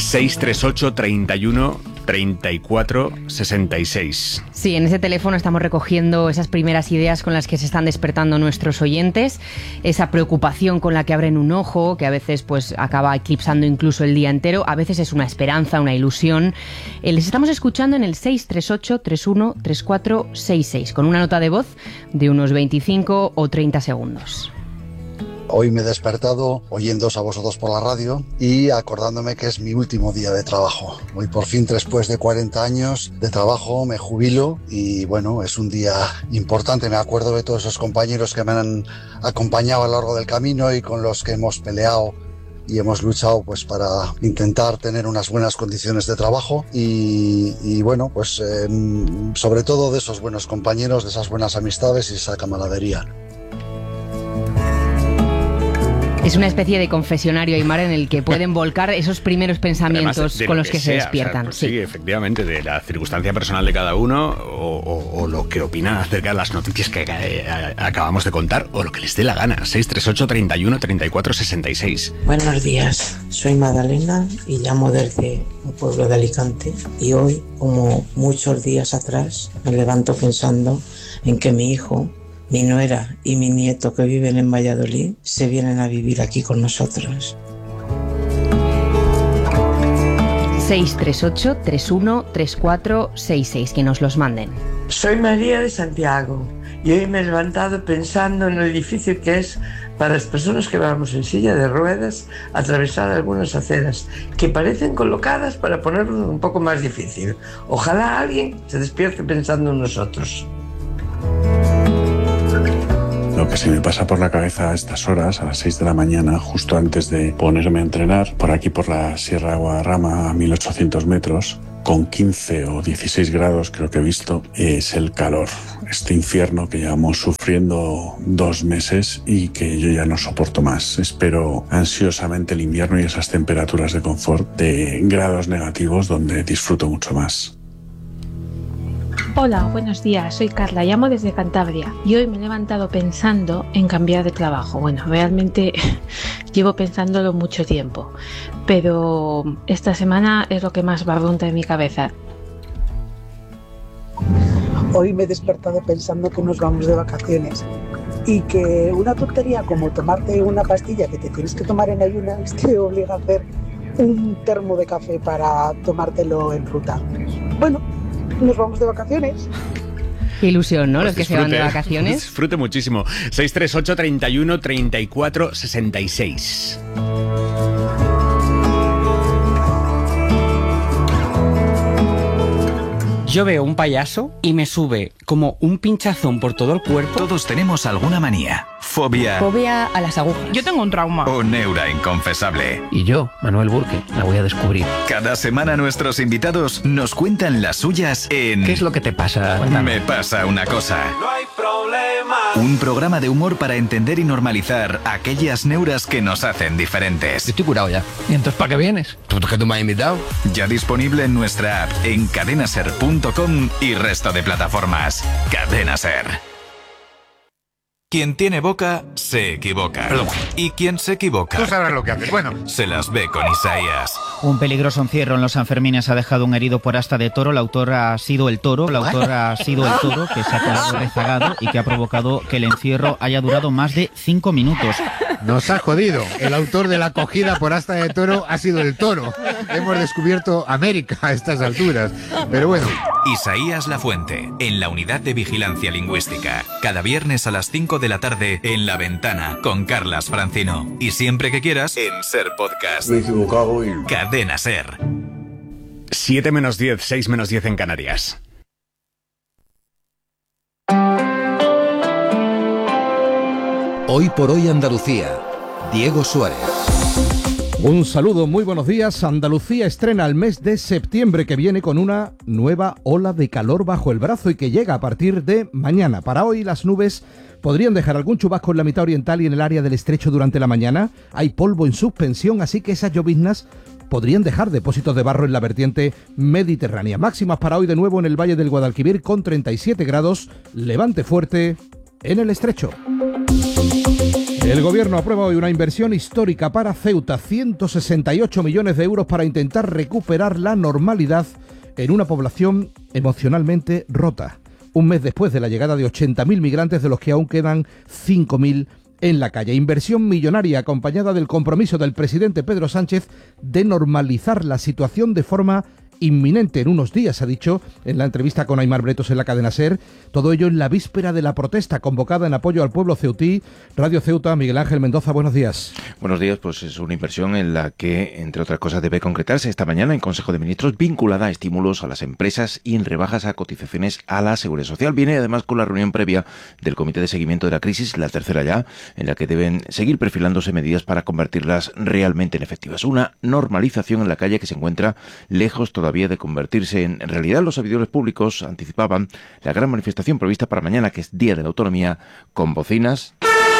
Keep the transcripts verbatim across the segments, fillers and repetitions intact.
seis tres ocho, treinta y uno, treinta y cuatro, sesenta y seis. Sí, en ese teléfono estamos recogiendo esas primeras ideas con las que se están despertando nuestros oyentes, esa preocupación con la que abren un ojo, que a veces pues acaba eclipsando incluso el día entero, a veces es una esperanza, una ilusión. Eh, les estamos escuchando en el seis tres ocho, treinta y uno, treinta y cuatro, sesenta y seis, con una nota de voz de unos veinticinco o treinta segundos. Hoy me he despertado oyéndoos a vosotros por la radio y acordándome que es mi último día de trabajo. Hoy por fin, después de cuarenta años de trabajo, me jubilo y bueno, es un día importante. Me acuerdo de todos esos compañeros que me han acompañado a lo largo del camino y con los que hemos peleado y hemos luchado pues para intentar tener unas buenas condiciones de trabajo y, y bueno, pues eh, sobre todo de esos buenos compañeros, de esas buenas amistades y esa camaradería. Es una especie de confesionario, Aimar, en el que pueden volcar esos primeros pensamientos Además, con los que, que se sea, despiertan. O sea, pues sí. sí, efectivamente, de la circunstancia personal de cada uno o, o, o lo que opinan acerca de las noticias que eh, acabamos de contar o lo que les dé la gana. seis tres ocho, treinta y uno, treinta y cuatro, sesenta y seis. Buenos días, soy Magdalena y llamo desde un pueblo de Alicante y hoy, como muchos días atrás, me levanto pensando en que mi hijo, mi nuera y mi nieto que viven en Valladolid se vienen a vivir aquí con nosotros. seis tres ocho, treinta y uno, treinta y cuatro, sesenta y seis, que nos los manden. Soy María de Santiago y hoy me he levantado pensando en lo difícil que es para las personas que vamos en silla de ruedas atravesar algunas aceras que parecen colocadas para ponerlo un poco más difícil. Ojalá alguien se despierte pensando en nosotros. Lo que se me pasa por la cabeza a estas horas, a las seis de la mañana, justo antes de ponerme a entrenar, por aquí por la Sierra de Guadarrama a mil ochocientos metros, con quince o dieciséis grados creo que he visto, es el calor. Este infierno que llevamos sufriendo dos meses y que yo ya no soporto más. Espero ansiosamente el invierno y esas temperaturas de confort de grados negativos donde disfruto mucho más. Hola, buenos días, soy Carla, llamo desde Cantabria y hoy me he levantado pensando en cambiar de trabajo. Bueno, realmente llevo pensándolo mucho tiempo, pero esta semana es lo que más barrunta en mi cabeza. Hoy me he despertado pensando que nos vamos de vacaciones y que una tontería como tomarte una pastilla que te tienes que tomar en ayunas te obliga a hacer un termo de café para tomártelo en ruta. Bueno, nos vamos de vacaciones. Qué ilusión, ¿no? Pues los que disfrute, se van de vacaciones. Disfrute muchísimo. seis tres ocho, treinta y uno, treinta y cuatro, sesenta y seis. Yo veo un payaso y me sube como un pinchazón por todo el cuerpo. Todos tenemos alguna manía, fobia... Fobia a las agujas. Yo tengo un trauma. O neura inconfesable. Y yo, Manuel Burke, la voy a descubrir. Cada semana nuestros invitados nos cuentan las suyas en... ¿Qué es lo que te pasa? Me pasa una cosa. No hay problema. Un programa de humor para entender y normalizar aquellas neuras que nos hacen diferentes. Estoy curado ya. ¿Y entonces para qué vienes? ¿Tú que tú me has invitado? Ya disponible en nuestra app en cadenaser punto com y resto de plataformas. Cadena Ser. Quien tiene boca, se equivoca. Perdón. Y quien se equivoca... Tú sabrás lo que haces. Bueno. Se las ve con Isaías. Un peligroso encierro en los Sanfermines ha dejado un herido por asta de toro. El autor ha sido el toro. El autor ha sido el toro que se ha quedado rezagado y que ha provocado que el encierro haya durado más de cinco minutos. Nos ha jodido. El autor de la cogida por asta de toro ha sido el toro. Hemos descubierto América a estas alturas. Pero bueno. Isaías Lafuente, en la Unidad de Vigilancia Lingüística. Cada viernes a las cinco de la tarde en La Ventana con Carlas Francino. Y siempre que quieras en Ser Podcast. Me he equivocado y... Cadena Ser. siete menos diez, seis menos diez en Canarias. Hoy por hoy Andalucía. Diego Suárez. Un saludo, muy buenos días. Andalucía estrena el mes de septiembre que viene con una nueva ola de calor bajo el brazo y que llega a partir de mañana. Para hoy las nubes podrían dejar algún chubasco en la mitad oriental y en el área del estrecho durante la mañana. Hay polvo en suspensión, así que esas lloviznas podrían dejar depósitos de barro en la vertiente mediterránea. Máximas para hoy de nuevo en el Valle del Guadalquivir con treinta y siete grados, levante fuerte en el estrecho. El Gobierno aprueba hoy una inversión histórica para Ceuta, ciento sesenta y ocho millones de euros para intentar recuperar la normalidad en una población emocionalmente rota. Un mes después de la llegada de ochenta mil migrantes, de los que aún quedan cinco mil en la calle. Inversión millonaria acompañada del compromiso del presidente Pedro Sánchez de normalizar la situación de forma inminente en unos días, ha dicho en la entrevista con Aimar Bretos en la cadena SER. Todo ello en la víspera de la protesta convocada en apoyo al pueblo ceutí. Radio Ceuta, Miguel Ángel Mendoza, buenos días. Buenos días, pues es una inversión en la que, entre otras cosas, debe concretarse esta mañana en Consejo de Ministros, vinculada a estímulos a las empresas y en rebajas a cotizaciones a la Seguridad Social. Viene además con la reunión previa del Comité de Seguimiento de la Crisis, la tercera ya, en la que deben seguir perfilándose medidas para convertirlas realmente en efectivas. Una normalización en la calle que se encuentra lejos todavía de convertirse en realidad. Los servidores públicos anticipaban la gran manifestación prevista para mañana, que es Día de la Autonomía, con bocinas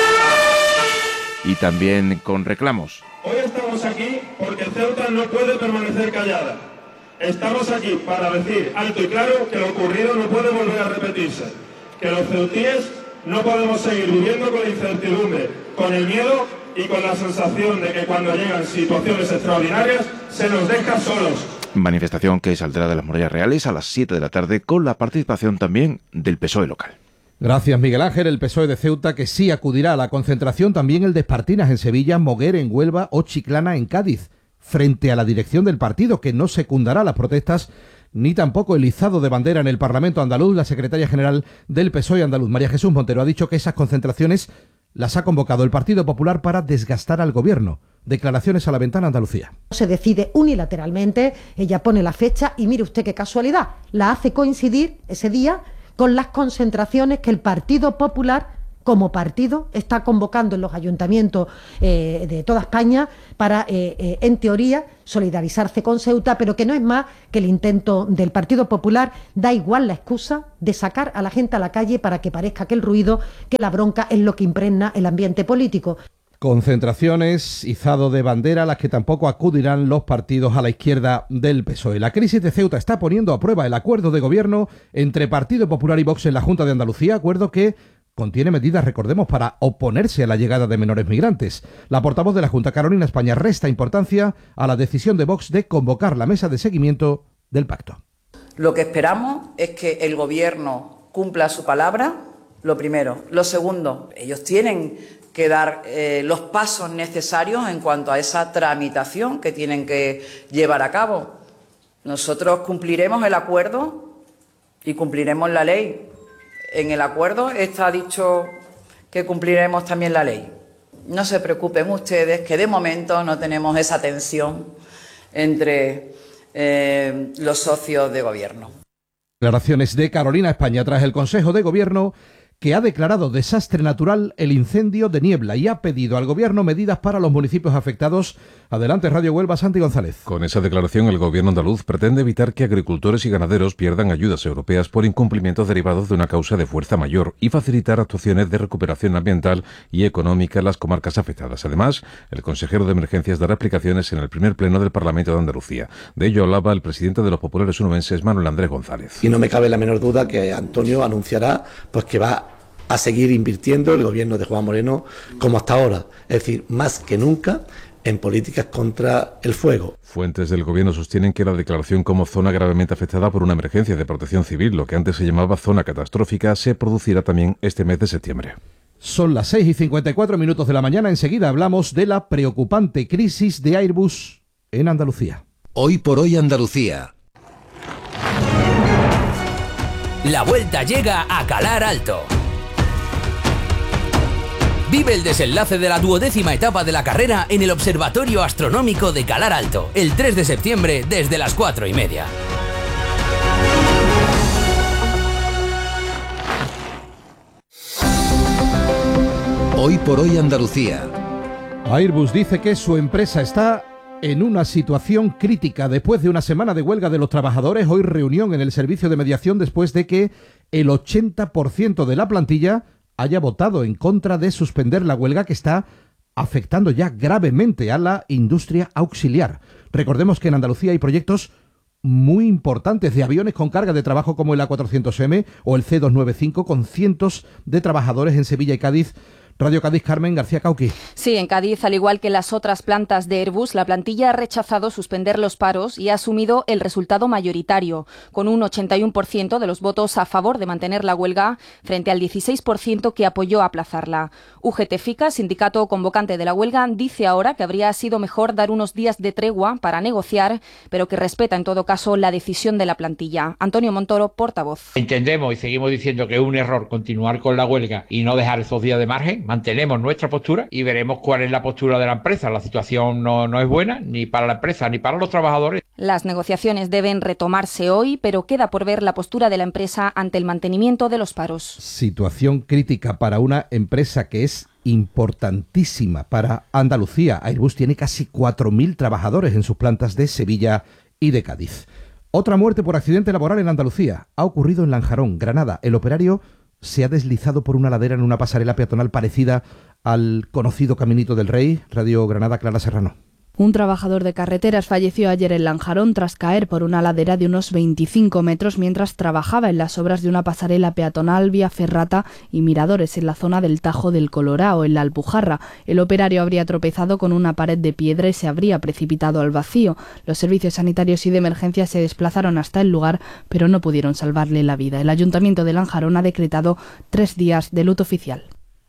y también con reclamos. Hoy estamos aquí porque Ceuta no puede permanecer callada. Estamos aquí para decir alto y claro que lo ocurrido no puede volver a repetirse, que los ceutíes no podemos seguir viviendo con la incertidumbre, con el miedo y con la sensación de que cuando llegan situaciones extraordinarias se nos deja solos. Manifestación que saldrá de las Murallas Reales a las siete de la tarde, con la participación también del P S O E local. Gracias, Miguel Ángel. El P S O E de Ceuta, que sí acudirá a la concentración, también el de Espartinas en Sevilla, Moguer en Huelva o Chiclana en Cádiz, frente a la dirección del partido, que no secundará las protestas ni tampoco el izado de bandera en el Parlamento andaluz. La secretaria general del P S O E andaluz, María Jesús Montero, ha dicho que esas concentraciones las ha convocado el Partido Popular para desgastar al Gobierno. Declaraciones a La Ventana, Andalucía. Se decide unilateralmente, ella pone la fecha y mire usted qué casualidad, la hace coincidir ese día con las concentraciones que el Partido Popular, como partido, está convocando en los ayuntamientos eh, de toda España para, eh, eh, en teoría, solidarizarse con Ceuta, pero que no es más que el intento del Partido Popular, da igual la excusa de sacar a la gente a la calle para que parezca que el ruido, que la bronca es lo que impregna el ambiente político. Concentraciones, izado de bandera, a las que tampoco acudirán los partidos a la izquierda del P S O E. La crisis de Ceuta está poniendo a prueba el acuerdo de gobierno entre Partido Popular y Vox en la Junta de Andalucía, acuerdo que contiene medidas, recordemos, para oponerse a la llegada de menores migrantes. La portavoz de la Junta, Carolina España, resta importancia a la decisión de Vox de convocar la mesa de seguimiento del pacto. Lo que esperamos es que el Gobierno cumpla su palabra, lo primero. Lo segundo, ellos tienen que dar eh, los pasos necesarios en cuanto a esa tramitación que tienen que llevar a cabo. Nosotros cumpliremos el acuerdo y cumpliremos la ley. En el acuerdo está dicho que cumpliremos también la ley. No se preocupen ustedes, que de momento no tenemos esa tensión entre eh, los socios de gobierno. Declaraciones de Carolina España tras el Consejo de Gobierno, que ha declarado desastre natural el incendio de Niebla y ha pedido al Gobierno medidas para los municipios afectados. Adelante, Radio Huelva, Santi González. Con esa declaración, el Gobierno andaluz pretende evitar que agricultores y ganaderos pierdan ayudas europeas por incumplimientos derivados de una causa de fuerza mayor y facilitar actuaciones de recuperación ambiental y económica en las comarcas afectadas. Además, el consejero de Emergencias dará explicaciones en el primer pleno del Parlamento de Andalucía. De ello hablaba el presidente de los populares onubenses, Manuel Andrés González. Y no me cabe la menor duda que Antonio anunciará pues que va a seguir invirtiendo el gobierno de Juan Moreno como hasta ahora, es decir, más que nunca en políticas contra el fuego. Fuentes del gobierno sostienen que la declaración como zona gravemente afectada por una emergencia de protección civil, lo que antes se llamaba zona catastrófica, se producirá también este mes de septiembre. Son las seis y cincuenta y cuatro minutos de la mañana. Enseguida hablamos de la preocupante crisis de Airbus en Andalucía. Hoy por hoy Andalucía. La vuelta llega a Calar Alto. Vive el desenlace de la duodécima etapa de la carrera en el Observatorio Astronómico de Calar Alto, el tres de septiembre desde las cuatro y media. Hoy por hoy Andalucía. Airbus dice que su empresa está en una situación crítica después de una semana de huelga de los trabajadores. Hoy reunión en el servicio de mediación después de que el ochenta por ciento de la plantilla haya votado en contra de suspender la huelga que está afectando ya gravemente a la industria auxiliar. Recordemos que en Andalucía hay proyectos muy importantes de aviones con carga de trabajo como el A cuatrocientos eme o el ce doscientos noventa y cinco con cientos de trabajadores en Sevilla y Cádiz. Radio Cádiz, Carmen García Cauqui. Sí, en Cádiz, al igual que las otras plantas de Airbus, la plantilla ha rechazado suspender los paros y ha asumido el resultado mayoritario, con un ochenta y uno por ciento de los votos a favor de mantener la huelga frente al dieciséis por ciento que apoyó aplazarla. U G T FICA, sindicato convocante de la huelga, dice ahora que habría sido mejor dar unos días de tregua para negociar, pero que respeta en todo caso la decisión de la plantilla. Antonio Montoro, portavoz. Entendemos y seguimos diciendo que es un error continuar con la huelga y no dejar esos días de margen. Mantenemos nuestra postura y veremos cuál es la postura de la empresa. La situación no, no es buena ni para la empresa ni para los trabajadores. Las negociaciones deben retomarse hoy, pero queda por ver la postura de la empresa ante el mantenimiento de los paros. Situación crítica para una empresa que es importantísima para Andalucía. Airbus tiene casi cuatro mil trabajadores en sus plantas de Sevilla y de Cádiz. Otra muerte por accidente laboral en Andalucía. Ha ocurrido en Lanjarón, Granada. El operario se ha deslizado por una ladera en una pasarela peatonal parecida al conocido Caminito del Rey. Radio Granada, Clara Serrano. Un trabajador de carreteras falleció ayer en Lanjarón tras caer por una ladera de unos veinticinco metros mientras trabajaba en las obras de una pasarela peatonal vía ferrata y miradores en la zona del Tajo del Colorao, en la Alpujarra. El operario habría tropezado con una pared de piedra y se habría precipitado al vacío. Los servicios sanitarios y de emergencia se desplazaron hasta el lugar, pero no pudieron salvarle la vida. El Ayuntamiento de Lanjarón ha decretado tres días de luto oficial.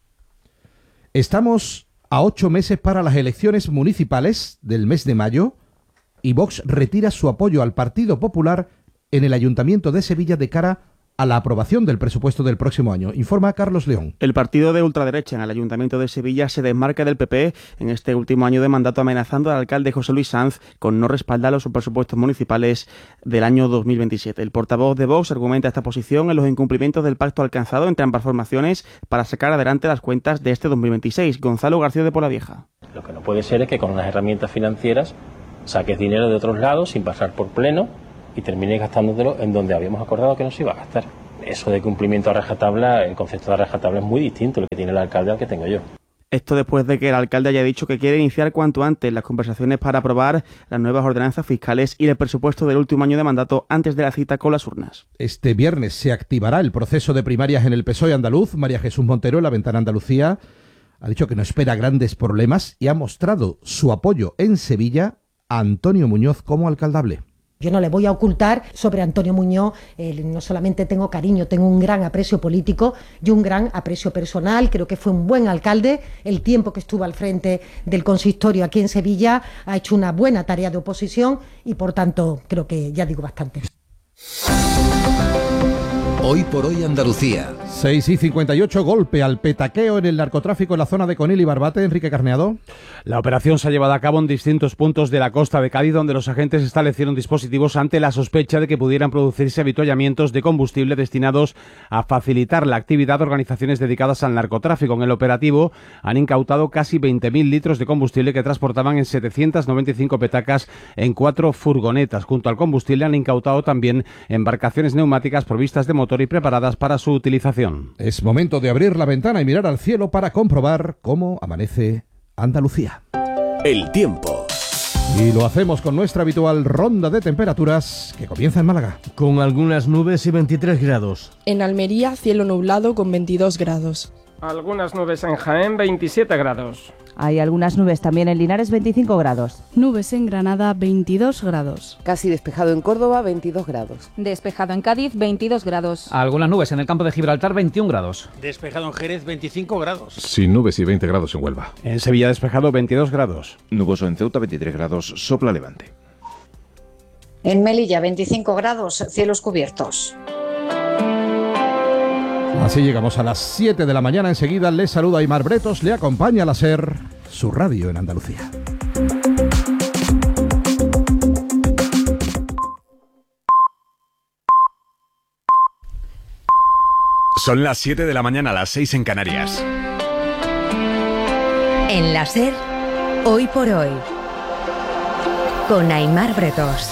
Estamos a ocho meses para las elecciones municipales del mes de mayo y Vox retira su apoyo al Partido Popular en el Ayuntamiento de Sevilla de cara a la aprobación del presupuesto del próximo año. Informa Carlos León. El partido de ultraderecha en el Ayuntamiento de Sevilla se desmarca del P P en este último año de mandato, amenazando al alcalde José Luis Sanz con no respaldar los presupuestos municipales del año dos mil veintisiete. El portavoz de Vox argumenta esta posición en los incumplimientos del pacto alcanzado entre ambas formaciones para sacar adelante las cuentas de este dos mil veintiséis. Gonzalo García de Polavieja. Lo que no puede ser es que con unas herramientas financieras saques dinero de otros lados sin pasar por pleno y termine gastándotelo en donde habíamos acordado que no se iba a gastar. Eso de cumplimiento a rajatabla, el concepto de rajatabla es muy distinto lo que tiene el alcalde al que tengo yo. Esto después de que el alcalde haya dicho que quiere iniciar cuanto antes las conversaciones para aprobar las nuevas ordenanzas fiscales y el presupuesto del último año de mandato antes de la cita con las urnas. Este viernes se activará el proceso de primarias en el P S O E andaluz. María Jesús Montero, en La Ventana Andalucía, ha dicho que no espera grandes problemas y ha mostrado su apoyo en Sevilla a Antonio Muñoz como alcaldable. Yo no le voy a ocultar sobre Antonio Muñoz, eh, no solamente tengo cariño, tengo un gran aprecio político y un gran aprecio personal. Creo que fue un buen alcalde. El tiempo que estuvo al frente del consistorio aquí en Sevilla ha hecho una buena tarea de oposición y por tanto creo que ya digo bastante. Hoy por hoy Andalucía. seis y cincuenta y ocho, golpe al petaqueo en el narcotráfico en la zona de Conil y Barbate. Enrique Carneado. La operación se ha llevado a cabo en distintos puntos de la costa de Cádiz, donde los agentes establecieron dispositivos ante la sospecha de que pudieran producirse avituallamientos de combustible destinados a facilitar la actividad de organizaciones dedicadas al narcotráfico. En el operativo han incautado casi veinte mil litros de combustible que transportaban en setecientas noventa y cinco petacas en cuatro furgonetas. Junto al combustible han incautado también embarcaciones neumáticas provistas de motor y preparadas para su utilización. Es momento de abrir la ventana y mirar al cielo para comprobar cómo amanece Andalucía. El tiempo. Y lo hacemos con nuestra habitual ronda de temperaturas que comienza en Málaga. Con algunas nubes y veintitrés grados. En Almería, cielo nublado con veintidós grados. Algunas nubes en Jaén, veintisiete grados. Hay algunas nubes también en Linares, veinticinco grados. Nubes en Granada, veintidós grados. Casi despejado en Córdoba, veintidós grados. Despejado en Cádiz, veintidós grados. Algunas nubes en el campo de Gibraltar, veintiún grados. Despejado en Jerez, veinticinco grados. Sin nubes y veinte grados en Huelva. En Sevilla despejado, veintidós grados. Nuboso en Ceuta, veintitrés grados, sopla levante. En Melilla, veinticinco grados, cielos cubiertos. Así llegamos a las siete de la mañana. Enseguida les saluda Aimar Bretos, le acompaña la SER, su radio en Andalucía. Son las siete de la mañana, las seis en Canarias. En la SER, hoy por hoy, con Aimar Bretos.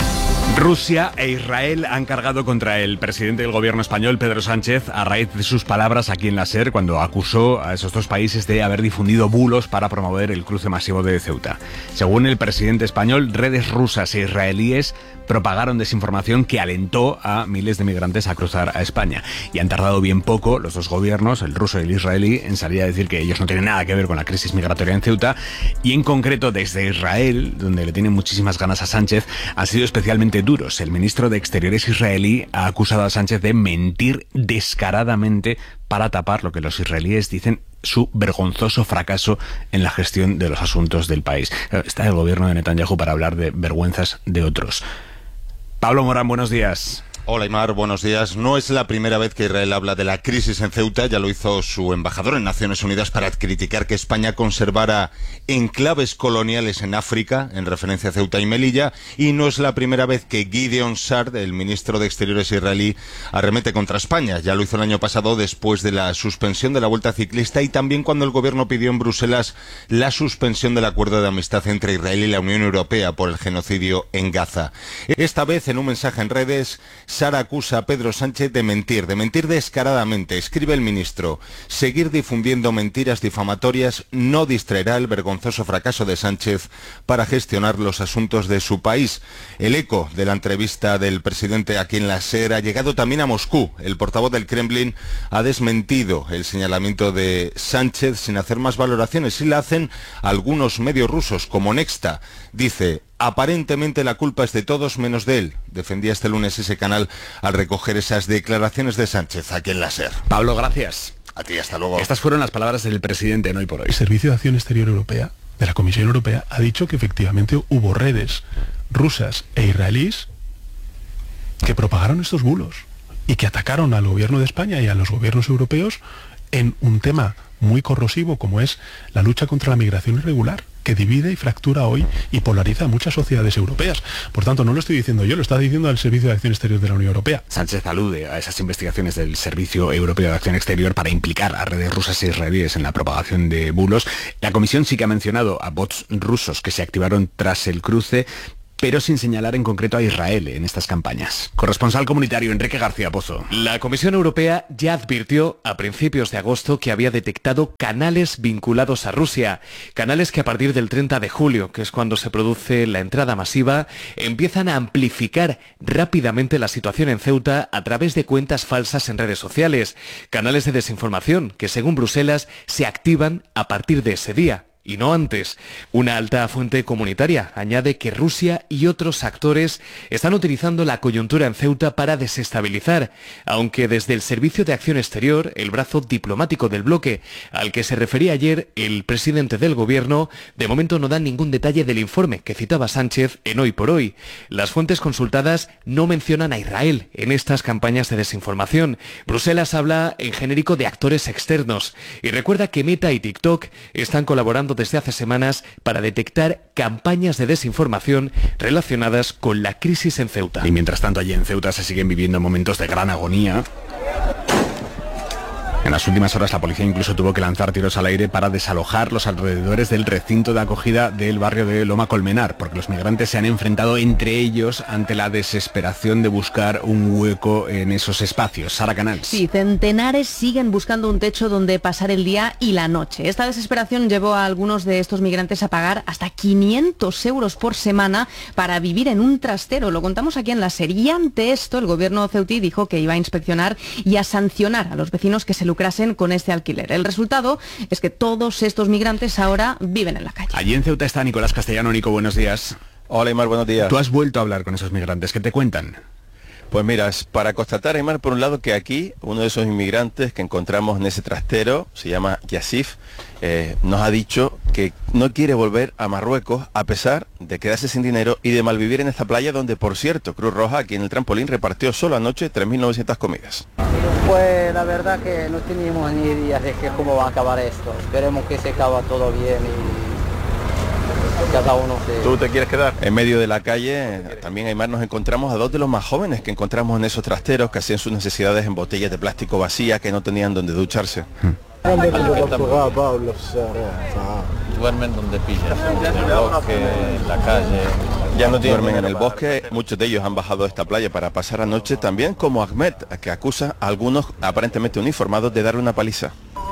Rusia e Israel han cargado contra el presidente del gobierno español, Pedro Sánchez, a raíz de sus palabras aquí en la SER, cuando acusó a esos dos países de haber difundido bulos para promover el cruce masivo de Ceuta. Según el presidente español, redes rusas e israelíes propagaron desinformación que alentó a miles de migrantes a cruzar a España. Y han tardado bien poco los dos gobiernos, el ruso y el israelí, en salir a decir que ellos no tienen nada que ver con la crisis migratoria en Ceuta. Y en concreto desde Israel, donde le tienen muchísimas ganas a Sánchez, han sido especialmente duros. El ministro de Exteriores israelí ha acusado a Sánchez de mentir descaradamente para tapar lo que los israelíes dicen su vergonzoso fracaso en la gestión de los asuntos del país. Está el gobierno de Netanyahu para hablar de vergüenzas de otros. Pablo Morán, buenos días. Hola, Aymar, buenos días. No es la primera vez que Israel habla de la crisis en Ceuta. Ya lo hizo su embajador en Naciones Unidas para criticar que España conservara enclaves coloniales en África, en referencia a Ceuta y Melilla. Y no es la primera vez que Gideon Sa'ar, el ministro de Exteriores israelí, arremete contra España. Ya lo hizo el año pasado después de la suspensión de la Vuelta Ciclista y también cuando el gobierno pidió en Bruselas la suspensión del acuerdo de amistad entre Israel y la Unión Europea por el genocidio en Gaza. Esta vez, en un mensaje en redes, Sa'ar acusa a Pedro Sánchez de mentir, de mentir descaradamente. Escribe el ministro: seguir difundiendo mentiras difamatorias no distraerá el vergonzoso fracaso de Sánchez para gestionar los asuntos de su país. El eco de la entrevista del presidente aquí en la SER ha llegado también a Moscú. El portavoz del Kremlin ha desmentido el señalamiento de Sánchez sin hacer más valoraciones, y la hacen algunos medios rusos como Nexta. Dice: aparentemente la culpa es de todos menos de él. Defendía este lunes ese canal al recoger esas declaraciones de Sánchez aquí en la SER. Pablo, gracias. A ti, hasta luego. Estas fueron las palabras del presidente en Hoy por Hoy. El Servicio de Acción Exterior Europea, de la Comisión Europea, ha dicho que efectivamente hubo redes rusas e israelíes que propagaron estos bulos y que atacaron al gobierno de España y a los gobiernos europeos en un tema muy corrosivo como es la lucha contra la migración irregular, que divide y fractura hoy y polariza a muchas sociedades europeas. Por tanto, no lo estoy diciendo yo, lo está diciendo el Servicio de Acción Exterior de la Unión Europea. Sánchez alude a esas investigaciones del Servicio Europeo de Acción Exterior para implicar a redes rusas e israelíes en la propagación de bulos. La Comisión sí que ha mencionado a bots rusos que se activaron tras el cruce, pero sin señalar en concreto a Israel en estas campañas. Corresponsal comunitario Enrique García Pozo. La Comisión Europea ya advirtió a principios de agosto que había detectado canales vinculados a Rusia, canales que a partir del treinta de julio, que es cuando se produce la entrada masiva, empiezan a amplificar rápidamente la situación en Ceuta a través de cuentas falsas en redes sociales, canales de desinformación que, según Bruselas, se activan a partir de ese día. Y no antes. Una alta fuente comunitaria añade que Rusia y otros actores están utilizando la coyuntura en Ceuta para desestabilizar, aunque desde el Servicio de Acción Exterior, el brazo diplomático del bloque, al que se refería ayer el presidente del gobierno, de momento no dan ningún detalle del informe que citaba Sánchez en Hoy por Hoy. Las fuentes consultadas no mencionan a Israel en estas campañas de desinformación. Bruselas habla en genérico de actores externos y recuerda que Meta y TikTok están colaborando desde hace semanas para detectar campañas de desinformación relacionadas con la crisis en Ceuta. Y mientras tanto, allí en Ceuta se siguen viviendo momentos de gran agonía. En las últimas horas la policía incluso tuvo que lanzar tiros al aire para desalojar los alrededores del recinto de acogida del barrio de Loma Colmenar, porque los migrantes se han enfrentado entre ellos ante la desesperación de buscar un hueco en esos espacios. Sara Canals. Sí, centenares siguen buscando un techo donde pasar el día y la noche. Esta desesperación llevó a algunos de estos migrantes a pagar hasta quinientos euros por semana para vivir en un trastero. Lo contamos aquí en la serie. Y ante esto, el gobierno ceutí dijo que iba a inspeccionar y a sancionar a los vecinos que se lucrasen con este alquiler. El resultado es que todos estos migrantes ahora viven en la calle. Allí en Ceuta está Nicolás Castellano. Nico, buenos días. Hola, Aymar, buenos días. Tú has vuelto a hablar con esos migrantes. ¿Qué te cuentan? Pues mira, para constatar, Aymar, por un lado que aquí uno de esos inmigrantes que encontramos en ese trastero, se llama Yassif, eh, nos ha dicho que no quiere volver a Marruecos a pesar de quedarse sin dinero y de malvivir en esta playa donde, por cierto, Cruz Roja aquí en el trampolín repartió solo anoche tres mil novecientas comidas. Pues la verdad que no teníamos ni idea de que cómo va a acabar esto. Esperemos que se acabe todo bien y cada uno se... ¿Tú te quieres quedar? En medio de la calle, también, Aymar, nos encontramos a dos de los más jóvenes que encontramos en esos trasteros que hacían sus necesidades en botellas de plástico vacías que no tenían donde ducharse. Duermen donde pillan, en el bosque, en la calle. Ya no duermen en el bosque, muchos de ellos han bajado a esta playa para pasar la noche, también como Ahmed, que acusa a algunos aparentemente uniformados de darle una paliza.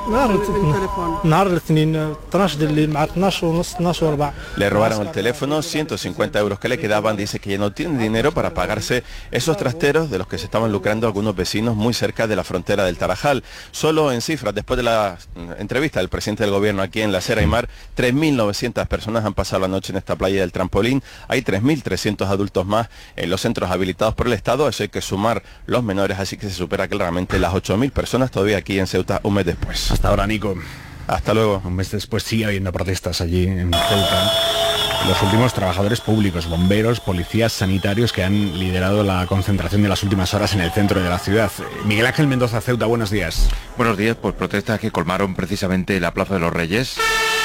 Le robaron el teléfono, ciento cincuenta euros que le quedaban, dice que ya no tiene dinero para pagarse esos trasteros de los que se estaban lucrando algunos vecinos muy cerca de la frontera del Tarajal. Solo en cifras, después de la entrevista del presidente del gobierno aquí en la Sierra Aymar, tres mil novecientas personas han pasado la noche en esta playa del Trampolín, hay tres mil trescientos adultos más en los centros habilitados por el Estado, eso hay que sumar los menores, así que se supera claramente las ocho mil personas todavía aquí en Ceuta un mes después. Hasta ahora, Nico. Hasta luego. Un mes después sigue habiendo protestas allí en Ceuta. Los últimos trabajadores públicos, bomberos, policías, sanitarios que han liderado la concentración de las últimas horas en el centro de la ciudad. Miguel Ángel Mendoza, Ceuta, buenos días. Buenos días, pues protestas que colmaron precisamente la Plaza de los Reyes,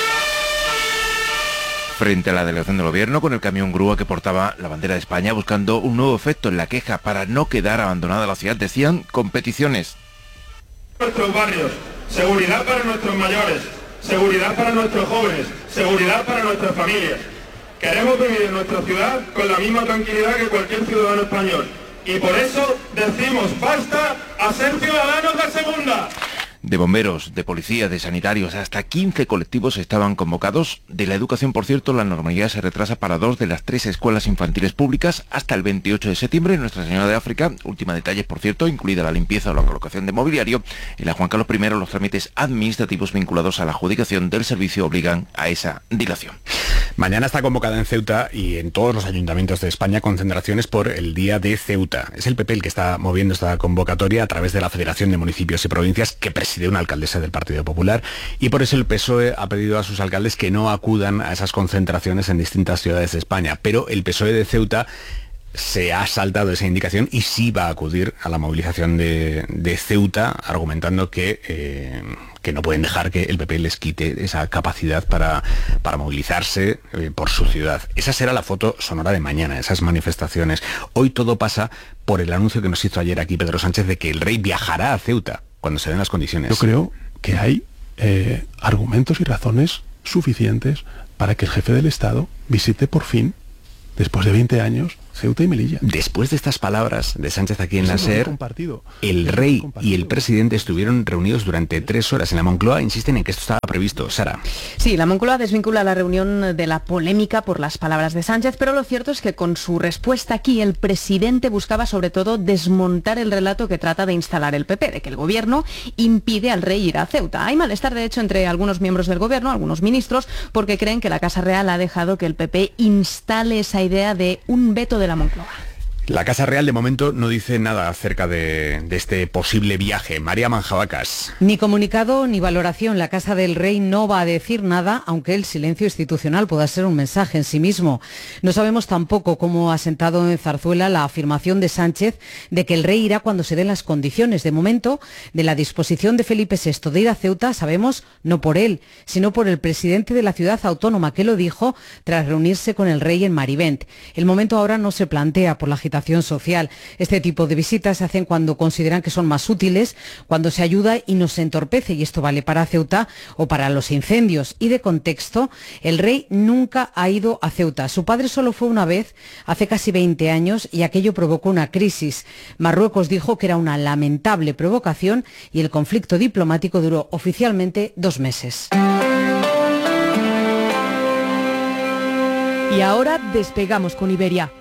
frente a la delegación del gobierno, con el camión grúa que portaba la bandera de España, buscando un nuevo efecto en la queja para no quedar abandonada la ciudad. Decían competiciones. Nuestros barrios, seguridad para nuestros mayores, seguridad para nuestros jóvenes, seguridad para nuestras familias. Queremos vivir en nuestra ciudad con la misma tranquilidad que cualquier ciudadano español. Y por eso decimos basta a ser ciudadanos de segunda. De bomberos, de policías, de sanitarios, hasta quince colectivos estaban convocados. De la educación, por cierto, la normalidad se retrasa para dos de las tres escuelas infantiles públicas hasta el veintiocho de septiembre. Nuestra Señora de África, última detalles, por cierto, incluida la limpieza o la colocación de mobiliario. En la Juan Carlos primero, los trámites administrativos vinculados a la adjudicación del servicio obligan a esa dilación. Mañana está convocada en Ceuta y en todos los ayuntamientos de España concentraciones por el Día de Ceuta. Es el P P el que está moviendo esta convocatoria a través de la Federación de Municipios y Provincias, que preside una alcaldesa del Partido Popular, y por eso el P S O E ha pedido a sus alcaldes que no acudan a esas concentraciones en distintas ciudades de España. Pero el P S O E de Ceuta se ha saltado esa indicación y sí va a acudir a la movilización de, de Ceuta, argumentando que, eh, que no pueden dejar que el P P les quite esa capacidad para, para movilizarse eh, por su ciudad. Esa será la foto sonora de mañana, esas manifestaciones. Hoy todo pasa por el anuncio que nos hizo ayer aquí Pedro Sánchez de que el rey viajará a Ceuta cuando se den las condiciones. Yo creo que hay eh, argumentos y razones suficientes para que el jefe del Estado visite por fin, después de veinte años, Ceuta y Melilla. Después de estas palabras de Sánchez aquí en la SER, el rey y el presidente estuvieron reunidos durante tres horas en la Moncloa. Insisten en que esto estaba previsto. Sara. Sí, la Moncloa desvincula la reunión de la polémica por las palabras de Sánchez, pero lo cierto es que con su respuesta aquí el presidente buscaba sobre todo desmontar el relato que trata de instalar el P P, de que el gobierno impide al rey ir a Ceuta. Hay malestar, de hecho, entre algunos miembros del gobierno, algunos ministros, porque creen que la Casa Real ha dejado que el P P instale esa idea de un veto de la Moncloa. La Casa Real de momento no dice nada acerca de, de este posible viaje. María Manjabacas. Ni comunicado ni valoración. La Casa del Rey no va a decir nada, aunque el silencio institucional pueda ser un mensaje en sí mismo. No sabemos tampoco cómo ha sentado en Zarzuela la afirmación de Sánchez de que el rey irá cuando se den las condiciones. De momento, de la disposición de Felipe sexto de ir a Ceuta, sabemos no por él, sino por el presidente de la ciudad autónoma, que lo dijo tras reunirse con el rey en Marivent. El momento ahora no se plantea por la agitación social. Este tipo de visitas se hacen cuando consideran que son más útiles, cuando se ayuda y no se entorpece, y esto vale para Ceuta o para los incendios. Y de contexto, el rey nunca ha ido a Ceuta. Su padre solo fue una vez, hace casi veinte años, y aquello provocó una crisis. Marruecos dijo que era una lamentable provocación y el conflicto diplomático duró oficialmente dos meses. Y ahora despegamos con Iberia.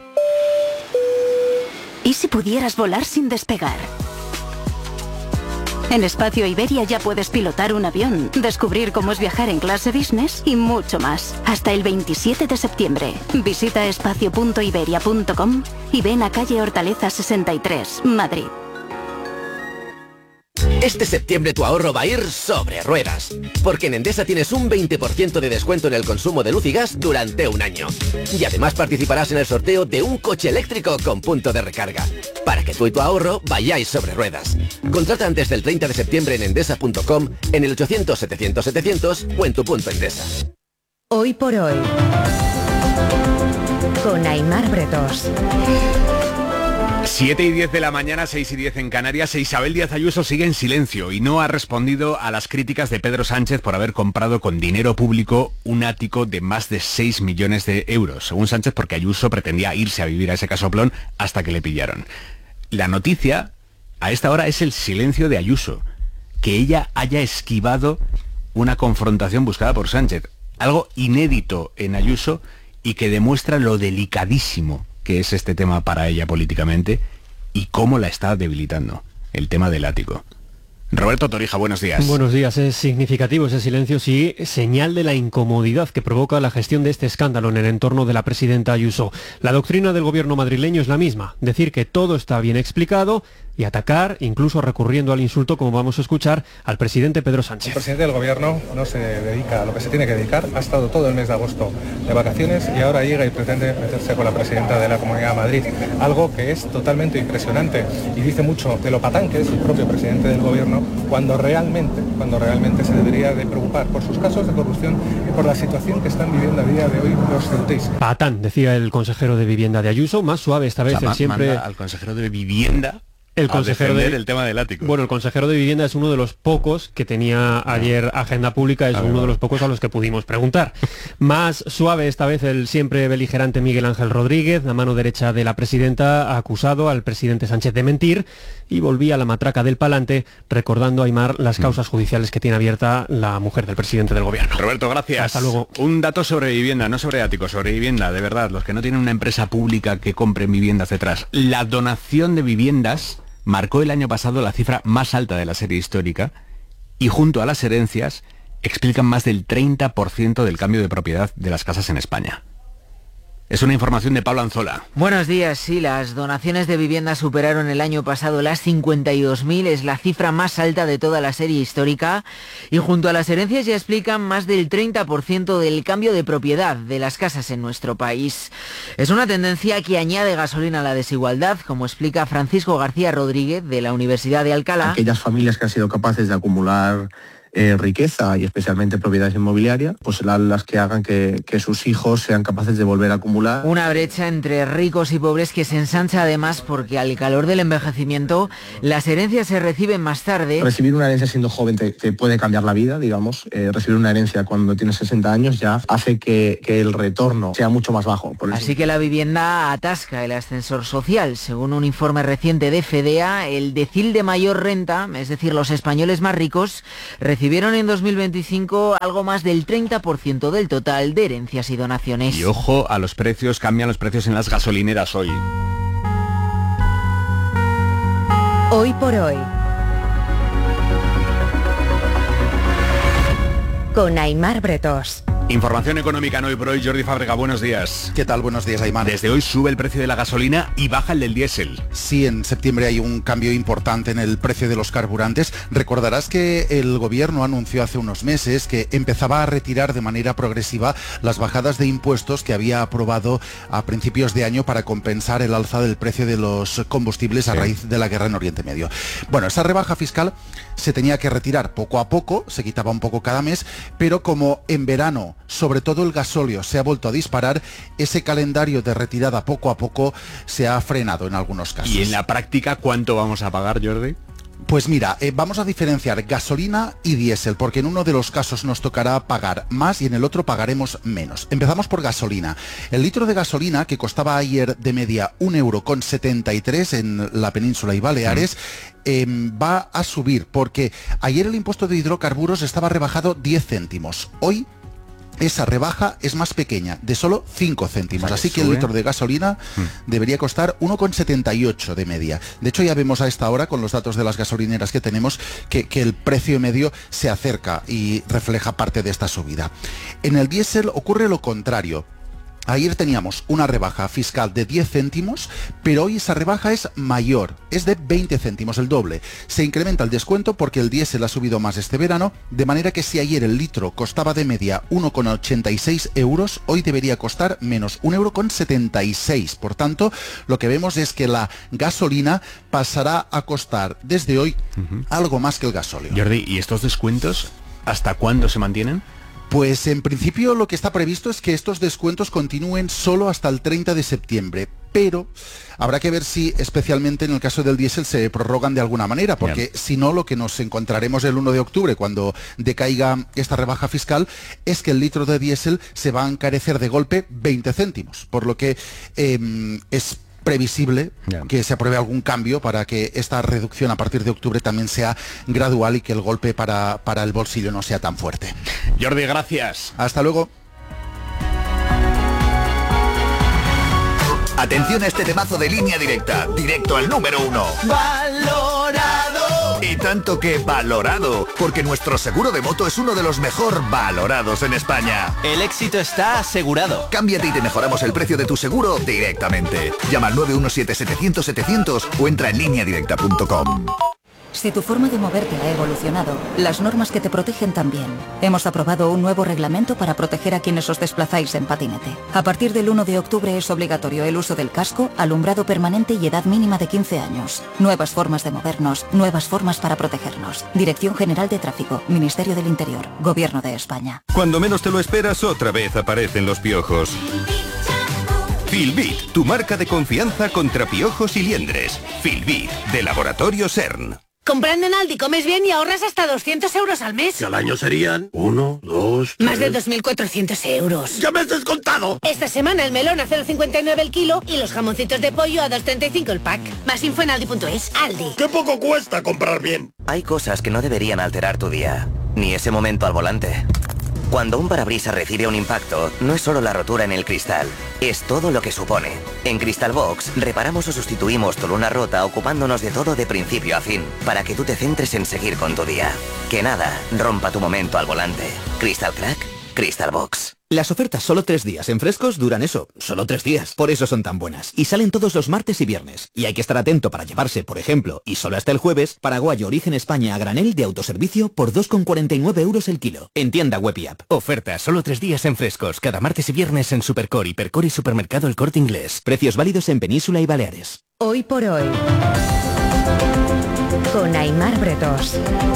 ¿Y si pudieras volar sin despegar? En Espacio Iberia ya puedes pilotar un avión, descubrir cómo es viajar en clase business y mucho más. Hasta el veintisiete de septiembre. Visita espacio punto iberia punto com y ven a calle Hortaleza sesenta y tres, Madrid. Este septiembre tu ahorro va a ir sobre ruedas, porque en Endesa tienes un veinte por ciento de descuento en el consumo de luz y gas durante un año. Y además participarás en el sorteo de un coche eléctrico con punto de recarga, para que tú y tu ahorro vayáis sobre ruedas. Contrata antes del treinta de septiembre en endesa punto com, en el ochocientos setecientos setecientos o en tu punto Endesa. Hoy por hoy, con Aimar Bretos. siete y diez de la mañana, seis y diez en Canarias. Isabel Díaz Ayuso sigue en silencio y no ha respondido a las críticas de Pedro Sánchez por haber comprado con dinero público un ático de más de seis millones de euros. Según Sánchez, porque Ayuso pretendía irse a vivir a ese casoplón hasta que le pillaron. La noticia a esta hora es el silencio de Ayuso, que ella haya esquivado una confrontación buscada por Sánchez. Algo inédito en Ayuso y que demuestra lo delicadísimo que es este tema para ella políticamente y cómo la está debilitando, el tema del ático. Roberto Torija, buenos días. Buenos días. Es significativo ese silencio, sí, señal de la incomodidad que provoca la gestión de este escándalo en el entorno de la presidenta Ayuso. La doctrina del gobierno madrileño es la misma, decir que todo está bien explicado y atacar, incluso recurriendo al insulto, como vamos a escuchar, al presidente Pedro Sánchez. El presidente del gobierno no se dedica a lo que se tiene que dedicar, ha estado todo el mes de agosto de vacaciones y ahora llega y pretende meterse con la presidenta de la Comunidad de Madrid, algo que es totalmente impresionante y dice mucho de lo patán que es el propio presidente del gobierno cuando realmente, cuando realmente se debería de preocupar por sus casos de corrupción y por la situación que están viviendo a día de hoy los ceutíes. Patán, decía el consejero de Vivienda de Ayuso, más suave esta vez, o sea, el siempre... manda al consejero de Vivienda... El consejero de, de, el tema del ático. Bueno, el consejero de Vivienda es uno de los pocos que tenía ayer agenda pública, es a ver, uno vale. de los pocos a los que pudimos preguntar. Más suave esta vez el siempre beligerante Miguel Ángel Rodríguez, la mano derecha de la presidenta, ha acusado al presidente Sánchez de mentir y volvía a la matraca del palante, recordando a Aimar las causas judiciales que tiene abierta la mujer del presidente del gobierno. Roberto, gracias. Hasta luego. Un dato sobre vivienda, no sobre ático, sobre vivienda, de verdad, los que no tienen una empresa pública que compren viviendas detrás. La donación de viviendas marcó el año pasado la cifra más alta de la serie histórica y junto a las herencias explican más del treinta por ciento del cambio de propiedad de las casas en España. Es una información de Pablo Anzola. Buenos días. Sí, las donaciones de vivienda superaron el año pasado las cincuenta y dos mil, es la cifra más alta de toda la serie histórica. Y junto a las herencias ya explican más del treinta por ciento del cambio de propiedad de las casas en nuestro país. Es una tendencia que añade gasolina a la desigualdad, como explica Francisco García Rodríguez de la Universidad de Alcalá. Aquellas familias que han sido capaces de acumular Eh, riqueza y especialmente propiedades inmobiliarias, pues serán las que hagan que, que sus hijos sean capaces de volver a acumular. Una brecha entre ricos y pobres que se ensancha además porque al calor del envejecimiento las herencias se reciben más tarde. Recibir una herencia siendo joven te, te puede cambiar la vida, digamos. Eh, recibir una herencia cuando tienes sesenta años ya hace que, que el retorno sea mucho más bajo. Por Así que la vivienda atasca el ascensor social. Según un informe reciente de FEDEA, el decil de mayor renta, es decir, los españoles más ricos, recibieron en dos mil veinticinco algo más del treinta por ciento del total de herencias y donaciones. Y ojo a los precios, cambian los precios en las gasolineras hoy. Hoy por hoy. Con Aimar Bretos. Información económica en Hoy por Hoy. Jordi Fábrega, buenos días. ¿Qué tal? Buenos días, Aimar. Desde hoy sube el precio de la gasolina y baja el del diésel. Sí, en septiembre hay un cambio importante en el precio de los carburantes. Recordarás que el gobierno anunció hace unos meses que empezaba a retirar de manera progresiva las bajadas de impuestos que había aprobado a principios de año para compensar el alza del precio de los combustibles a sí. raíz de la guerra en Oriente Medio. Bueno, esa rebaja fiscal se tenía que retirar poco a poco, se quitaba un poco cada mes, pero como en verano sobre todo el gasóleo se ha vuelto a disparar, ese calendario de retirada poco a poco se ha frenado en algunos casos. ¿Y en la práctica cuánto vamos a pagar, Jordi? Pues mira, eh, vamos a diferenciar gasolina y diésel, porque en uno de los casos nos tocará pagar más y en el otro pagaremos menos. Empezamos por gasolina. El litro de gasolina, que costaba ayer de media un euro con setenta y tres en la península y Baleares, mm. eh, va a subir, porque ayer el impuesto de hidrocarburos estaba rebajado diez céntimos. Hoy esa rebaja es más pequeña, de solo cinco céntimos. O sea, Así que, que el litro de gasolina mm. debería costar uno con setenta y ocho de media. De hecho, ya vemos a esta hora, con los datos de las gasolineras que tenemos, que, que el precio medio se acerca y refleja parte de esta subida. En el diésel ocurre lo contrario. Ayer teníamos una rebaja fiscal de diez céntimos, pero hoy esa rebaja es mayor, es de veinte céntimos, el doble. Se incrementa el descuento porque el diésel ha subido más este verano, de manera que si ayer el litro costaba de media uno con ochenta y seis euros, hoy debería costar menos un euro con setenta y seis. Por tanto, lo que vemos es que la gasolina pasará a costar desde hoy uh-huh. algo más que el gasóleo. Jordi, ¿y estos descuentos hasta cuándo se mantienen? Pues en principio lo que está previsto es que estos descuentos continúen solo hasta el treinta de septiembre, pero habrá que ver si especialmente en el caso del diésel se prorrogan de alguna manera, porque Bien. si no lo que nos encontraremos el uno de octubre cuando decaiga esta rebaja fiscal es que el litro de diésel se va a encarecer de golpe veinte céntimos, por lo que eh, es previsible yeah. que se apruebe algún cambio para que esta reducción a partir de octubre también sea gradual y que el golpe para, para el bolsillo no sea tan fuerte. Jordi, gracias. Hasta luego. Atención a este temazo de Línea Directa, directo al número uno. ¡Valorado! Y tanto que valorado, porque nuestro seguro de moto es uno de los mejor valorados en España. El éxito está asegurado. Cámbiate y te mejoramos el precio de tu seguro directamente. Llama al nueve uno siete setecientos setecientos o entra en línea directa punto com. Si tu forma de moverte ha evolucionado, las normas que te protegen también. Hemos aprobado un nuevo reglamento para proteger a quienes os desplazáis en patinete. A partir del uno de octubre es obligatorio el uso del casco, alumbrado permanente y edad mínima de quince años. Nuevas formas de movernos, nuevas formas para protegernos. Dirección General de Tráfico, Ministerio del Interior, Gobierno de España. Cuando menos te lo esperas, otra vez aparecen los piojos. Filbit, tu marca de confianza contra piojos y liendres. Filbit, de Laboratorio CERN. Comprando en Aldi comes bien y ahorras hasta doscientos euros al mes. Que al año serían uno, dos, tres... Más de dos mil cuatrocientos euros. ¡Ya me has descontado! Esta semana el melón a cero coma cincuenta y nueve el kilo y los jamoncitos de pollo a dos coma treinta y cinco el pack. Más info en aldi punto es. Aldi. ¡Qué poco cuesta comprar bien! Hay cosas que no deberían alterar tu día, ni ese momento al volante. Cuando un parabrisas recibe un impacto, no es solo la rotura en el cristal, es todo lo que supone. En Crystal Box, reparamos o sustituimos tu luna rota ocupándonos de todo de principio a fin, para que tú te centres en seguir con tu día. Que nada rompa tu momento al volante. Crystal Crack, Crystal Box. Las ofertas solo tres días en Frescos duran eso, solo tres días. Por eso son tan buenas. Y salen todos los martes y viernes. Y hay que estar atento para llevarse, por ejemplo, y solo hasta el jueves, paraguayo origen España a granel de autoservicio por dos con cuarenta y nueve euros el kilo. En tienda web y app. Ofertas solo tres días en Frescos, cada martes y viernes en Supercor, Hipercor y Supermercado El Corte Inglés. Precios válidos en Península y Baleares. Hoy por hoy, con Aimar Bretos.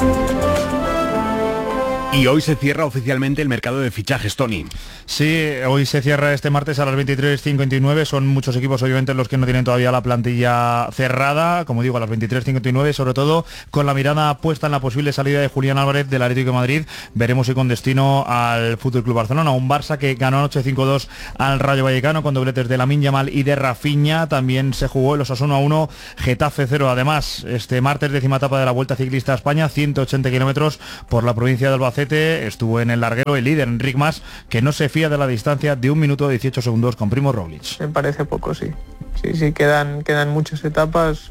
Y hoy se cierra oficialmente el mercado de fichajes, Tony. Sí, hoy se cierra este martes a las veintitrés cincuenta y nueve. Son muchos equipos, obviamente, los que no tienen todavía la plantilla cerrada. Como digo, a las veintitrés cincuenta y nueve, sobre todo con la mirada puesta en la posible salida de Julián Álvarez del Atlético de Madrid. Veremos si con destino al F C Barcelona. Un Barça que ganó anoche cinco dos al Rayo Vallecano con dobletes de Lamine Yamal y de Rafinha. También se jugó el Osasuna uno, Getafe cero. Además, este martes, décima etapa de la Vuelta Ciclista a España, ciento ochenta kilómetros por la provincia de Albacete. Estuvo en el larguero el líder Enric Mas, que no se fía de la distancia de un minuto dieciocho segundos con Primo Roglic. Me parece poco, sí. Sí, sí, quedan, quedan muchas etapas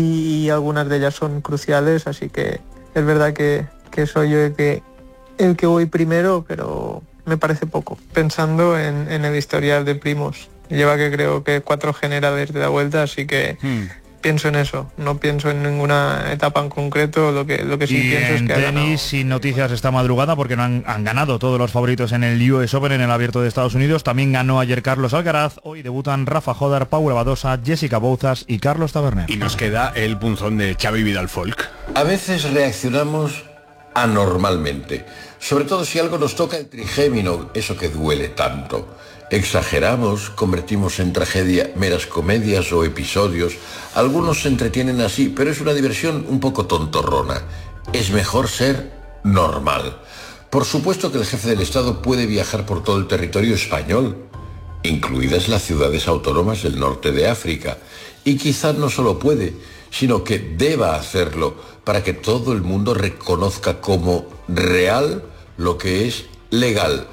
y algunas de ellas son cruciales, así que es verdad que, que soy yo el que, el que voy primero, pero me parece poco. Pensando en, en el historial de Primos, lleva que creo que cuatro generales de la Vuelta, así que... Hmm. Pienso en eso, no pienso en ninguna etapa en concreto, lo que, lo que sí y pienso es que en tenis, sin noticias esta madrugada, porque no han, han ganado todos los favoritos en el U S Open, en el Abierto de Estados Unidos. También ganó ayer Carlos Alcaraz. Hoy debutan Rafa Jodar, Paula Badosa, Jessica Bouzas y Carlos Taberner. Y nos queda el punzón de Xavi Vidal Folk. A veces reaccionamos anormalmente, sobre todo si algo nos toca el trigémino, eso que duele tanto. Exageramos, convertimos en tragedia meras comedias o episodios. Algunos se entretienen así, pero es una diversión un poco tontorrona. Es mejor ser normal. Por supuesto que el jefe del Estado puede viajar por todo el territorio español, incluidas las ciudades autónomas del norte de África. Y quizás no solo puede, sino que deba hacerlo para que todo el mundo reconozca como real lo que es legal.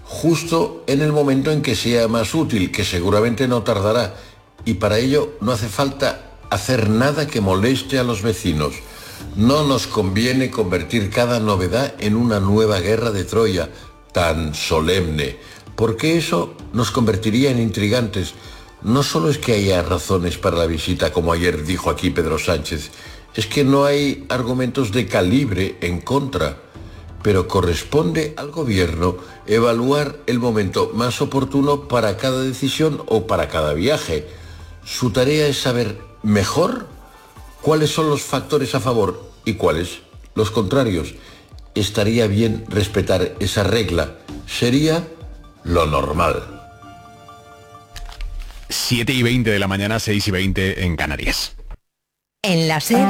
Justo en el momento en que sea más útil, que seguramente no tardará, y para ello no hace falta hacer nada que moleste a los vecinos. No nos conviene convertir cada novedad en una nueva guerra de Troya, tan solemne, porque eso nos convertiría en intrigantes. No solo es que haya razones para la visita, como ayer dijo aquí Pedro Sánchez, es que no hay argumentos de calibre en contra. Pero corresponde al gobierno evaluar el momento más oportuno para cada decisión o para cada viaje. Su tarea es saber mejor cuáles son los factores a favor y cuáles los contrarios. Estaría bien respetar esa regla Sería lo normal. siete y veinte de la mañana, seis y veinte en Canarias. En la SER,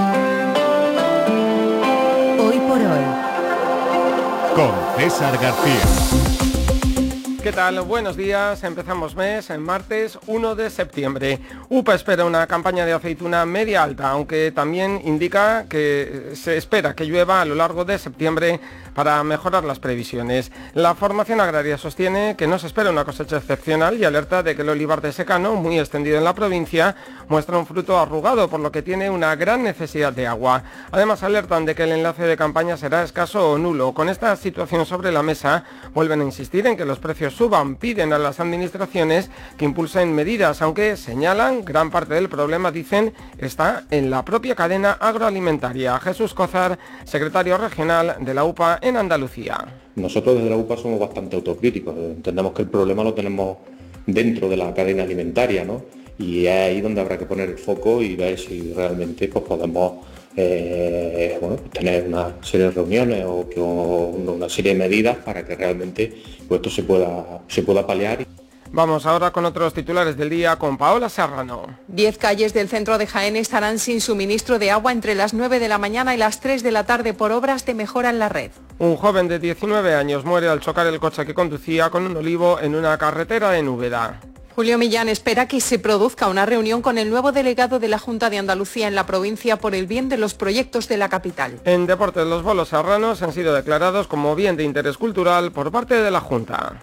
hoy por hoy. Con César García. ¿Qué tal? Buenos días. Empezamos mes en martes uno de septiembre. U P A espera una campaña de aceituna media alta, aunque también indica que se espera que llueva a lo largo de septiembre para mejorar las previsiones. La formación agraria sostiene que no se espera una cosecha excepcional y alerta de que el olivar de secano, muy extendido en la provincia, muestra un fruto arrugado, por lo que tiene una gran necesidad de agua. Además, alertan de que el enlace de campaña será escaso o nulo. Con esta situación sobre la mesa, vuelven a insistir en que los precios suban, piden a las administraciones que impulsen medidas, aunque señalan gran parte del problema, dicen, está en la propia cadena agroalimentaria. Jesús Cózar, secretario regional de la U P A en Andalucía. Nosotros desde la U P A somos bastante autocríticos, entendemos que el problema lo tenemos dentro de la cadena alimentaria, ¿no? Y es ahí donde habrá que poner el foco y ver si realmente pues, podemos eh, bueno, tener una serie de reuniones o, que, o una serie de medidas para que realmente pues, esto se pueda, se pueda paliar. Vamos ahora con otros titulares del día con Paola Serrano. Diez calles del centro de Jaén estarán sin suministro de agua entre las nueve de la mañana y las tres de la tarde por obras de mejora en la red. Un joven de diecinueve años muere al chocar el coche que conducía con un olivo en una carretera en Úbeda. Julio Millán espera que se produzca una reunión con el nuevo delegado de la Junta de Andalucía en la provincia por el bien de los proyectos de la capital. En deportes, los bolos serranos han sido declarados como bien de interés cultural por parte de la Junta.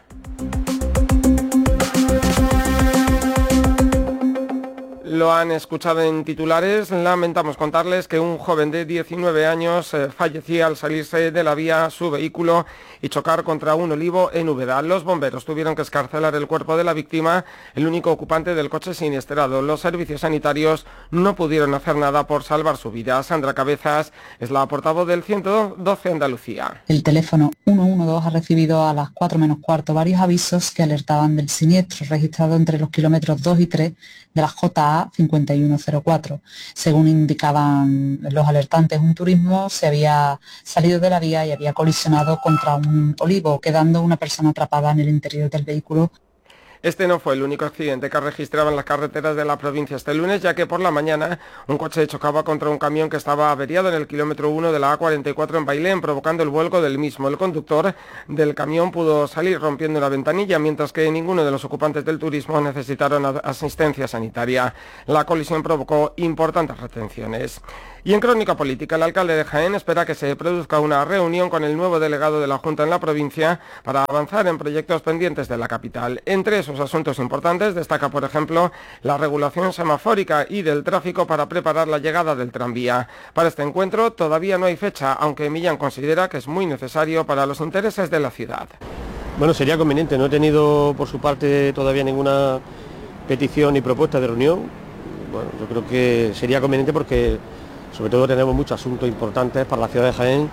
Lo han escuchado en titulares. Lamentamos contarles que un joven de diecinueve años eh, fallecía al salirse de la vía su vehículo y chocar contra un olivo en Úbeda. Los bomberos tuvieron que escarcelar el cuerpo de la víctima, el único ocupante del coche siniestrado. Los servicios sanitarios no pudieron hacer nada por salvar su vida. Sandra Cabezas es la portavoz del ciento doce Andalucía. El teléfono ciento doce ha recibido a las cuatro menos cuarto varios avisos que alertaban del siniestro registrado entre los kilómetros dos y tres de la J A cincuenta y uno cero cuatro. Según indicaban los alertantes, un turismo se había salido de la vía y había colisionado contra un olivo, quedando una persona atrapada en el interior del vehículo. Este no fue el único accidente que registraban las carreteras de la provincia este lunes, ya que por la mañana un coche chocaba contra un camión que estaba averiado en el kilómetro uno de la A cuarenta y cuatro en Bailén, provocando el vuelco del mismo. El conductor del camión pudo salir rompiendo una ventanilla, mientras que ninguno de los ocupantes del turismo necesitaron asistencia sanitaria. La colisión provocó importantes retenciones. Y en crónica política, el alcalde de Jaén espera que se produzca una reunión con el nuevo delegado de la Junta en la provincia para avanzar en proyectos pendientes de la capital. Entre esos asuntos importantes destaca, por ejemplo, la regulación semafórica y del tráfico para preparar la llegada del tranvía. Para este encuentro todavía no hay fecha, aunque Millán considera que es muy necesario para los intereses de la ciudad. Bueno, sería conveniente. No he tenido por su parte todavía ninguna petición ni propuesta de reunión. Bueno, yo creo que sería conveniente porque sobre todo tenemos muchos asuntos importantes para la ciudad de Jaén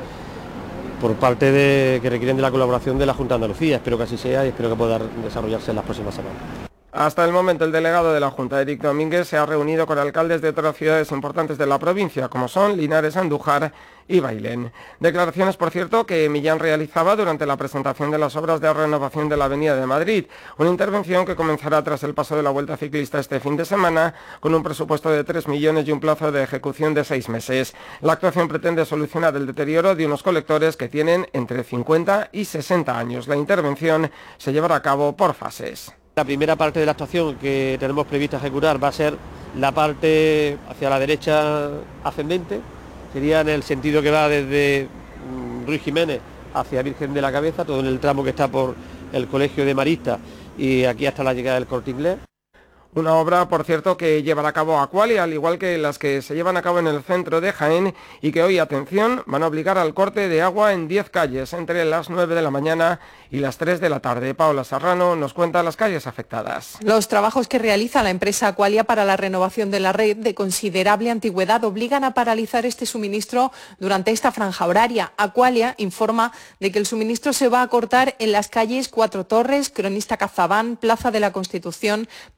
por parte de que requieren de la colaboración de la Junta de Andalucía. Espero que así sea y espero que pueda desarrollarse en las próximas semanas. Hasta el momento, el delegado de la Junta, Eric Domínguez, se ha reunido con alcaldes de otras ciudades importantes de la provincia, como son Linares, Andújar y Bailén. Declaraciones, por cierto, que Millán realizaba durante la presentación de las obras de renovación de la Avenida de Madrid, una intervención que comenzará tras el paso de la Vuelta Ciclista este fin de semana, con un presupuesto de tres millones y un plazo de ejecución de seis meses. La actuación pretende solucionar el deterioro de unos colectores que tienen entre cincuenta y sesenta años. La intervención se llevará a cabo por fases. La primera parte de la actuación que tenemos prevista ejecutar va a ser la parte hacia la derecha ascendente, sería en el sentido que va desde Ruiz Jiménez hacia Virgen de la Cabeza, todo en el tramo que está por el Colegio de Maristas y aquí hasta la llegada del Corte Inglés. Una obra, por cierto, que llevará a cabo Aqualia, al igual que las que se llevan a cabo en el centro de Jaén y que hoy, atención, van a obligar al corte de agua en diez calles entre las nueve de la mañana y las tres de la tarde. Paola Serrano nos cuenta las calles afectadas. Los trabajos que realiza la empresa Aqualia para la renovación de la red de considerable antigüedad obligan a paralizar este suministro durante esta franja horaria. Aqualia informa de que el suministro se va a cortar en las calles Cuatro Torres, Cronista Cazabán, Plaza de la Constitución, Plaza de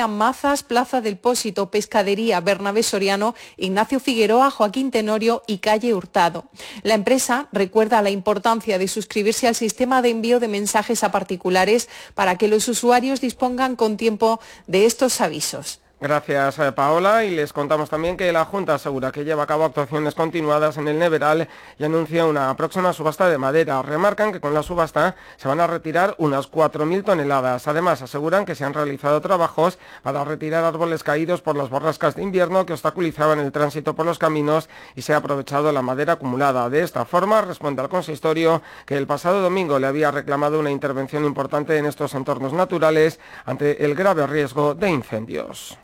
Altea Mazas, Plaza del Pósito, Pescadería, Bernabé Soriano, Ignacio Figueroa, Joaquín Tenorio y Calle Hurtado. La empresa recuerda la importancia de suscribirse al sistema de envío de mensajes a particulares para que los usuarios dispongan con tiempo de estos avisos. Gracias, Paola. Y les contamos también que la Junta asegura que lleva a cabo actuaciones continuadas en el Neveral y anuncia una próxima subasta de madera. Remarcan que con la subasta se van a retirar unas cuatro mil toneladas. Además, aseguran que se han realizado trabajos para retirar árboles caídos por las borrascas de invierno que obstaculizaban el tránsito por los caminos y se ha aprovechado la madera acumulada. De esta forma, responde al consistorio que el pasado domingo le había reclamado una intervención importante en estos entornos naturales ante el grave riesgo de incendios.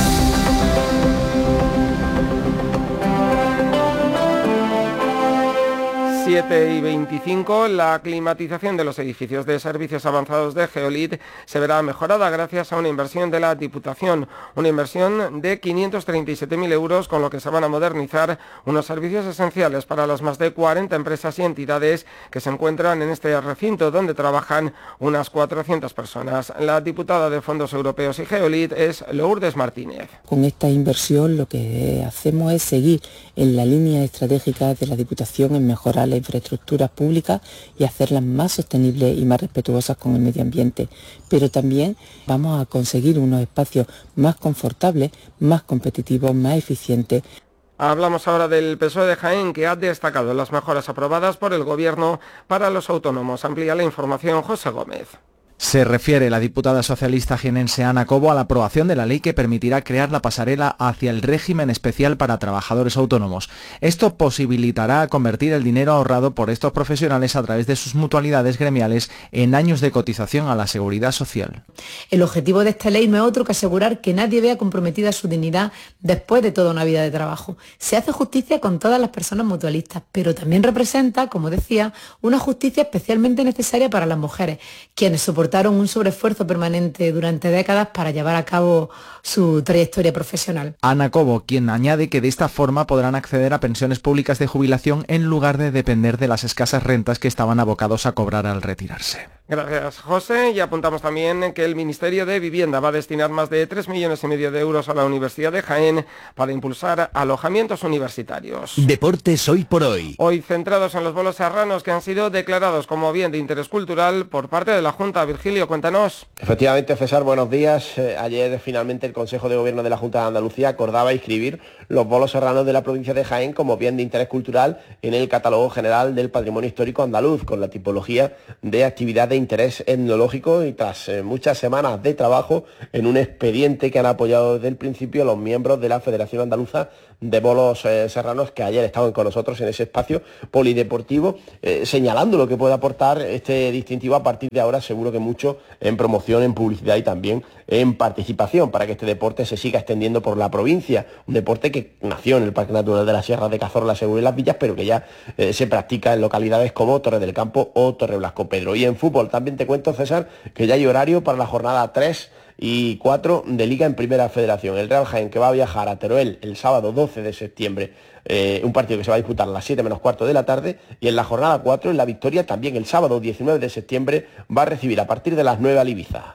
siete y veinticinco, la climatización de los edificios de servicios avanzados de Geolit se verá mejorada gracias a una inversión de la Diputación, una inversión de quinientos treinta y siete mil euros, con lo que se van a modernizar unos servicios esenciales para las más de cuarenta empresas y entidades que se encuentran en este recinto, donde trabajan unas cuatrocientas personas. La diputada de Fondos Europeos y Geolit es Lourdes Martínez. Con esta inversión lo que hacemos es seguir en la línea estratégica de la Diputación en mejorar la infraestructuras públicas y hacerlas más sostenibles y más respetuosas con el medio ambiente. Pero también vamos a conseguir unos espacios más confortables, más competitivos, más eficientes. Hablamos ahora del P S O E de Jaén, que ha destacado las mejoras aprobadas por el Gobierno para los autónomos. Amplía la información José Gómez. Se refiere la diputada socialista jienense Ana Cobo a la aprobación de la ley que permitirá crear la pasarela hacia el régimen especial para trabajadores autónomos. Esto posibilitará convertir el dinero ahorrado por estos profesionales a través de sus mutualidades gremiales en años de cotización a la seguridad social. El objetivo de esta ley no es otro que asegurar que nadie vea comprometida su dignidad después de toda una vida de trabajo. Se hace justicia con todas las personas mutualistas, pero también representa, como decía, una justicia especialmente necesaria para las mujeres, quienes soportan un sobreesfuerzo permanente durante décadas para llevar a cabo su trayectoria profesional. Ana Cobo, quien añade que de esta forma podrán acceder a pensiones públicas de jubilación en lugar de depender de las escasas rentas que estaban abocados a cobrar al retirarse. Gracias, José. Y apuntamos también que el Ministerio de Vivienda va a destinar más de tres millones y medio de euros a la Universidad de Jaén para impulsar alojamientos universitarios. Deportes hoy por hoy. Hoy centrados en los bolos serranos, que han sido declarados como bien de interés cultural por parte de la Junta. Virgilio, cuéntanos. Efectivamente, César, buenos días. Eh, ayer finalmente el Consejo de Gobierno de la Junta de Andalucía acordaba inscribir los bolos serranos de la provincia de Jaén como bien de interés cultural en el Catálogo General del Patrimonio Histórico Andaluz, con la tipología de actividad de interés etnológico, y tras eh, muchas semanas de trabajo en un expediente que han apoyado desde el principio los miembros de la Federación Andaluza de Bolos eh, Serranos, que ayer estaban con nosotros en ese espacio polideportivo, eh, señalando lo que puede aportar este distintivo a partir de ahora, seguro que mucho en promoción, en publicidad y también en participación, para que este deporte se siga extendiendo por la provincia, un deporte que nació en el Parque Natural de la Sierra de Cazorla, Segura y Las Villas, pero que ya eh, se practica en localidades como Torre del Campo o Torre Blasco Pedro. Y en fútbol también te cuento, César, que ya hay horario para la jornada tres y cuatro de Liga en Primera Federación. El Real Jaén, que va a viajar a Teruel el sábado doce de septiembre, eh, un partido que se va a disputar a las siete menos cuarto de la tarde, y en la jornada cuatro, en La Victoria, también el sábado diecinueve de septiembre, va a recibir a partir de las nueve al Ibiza.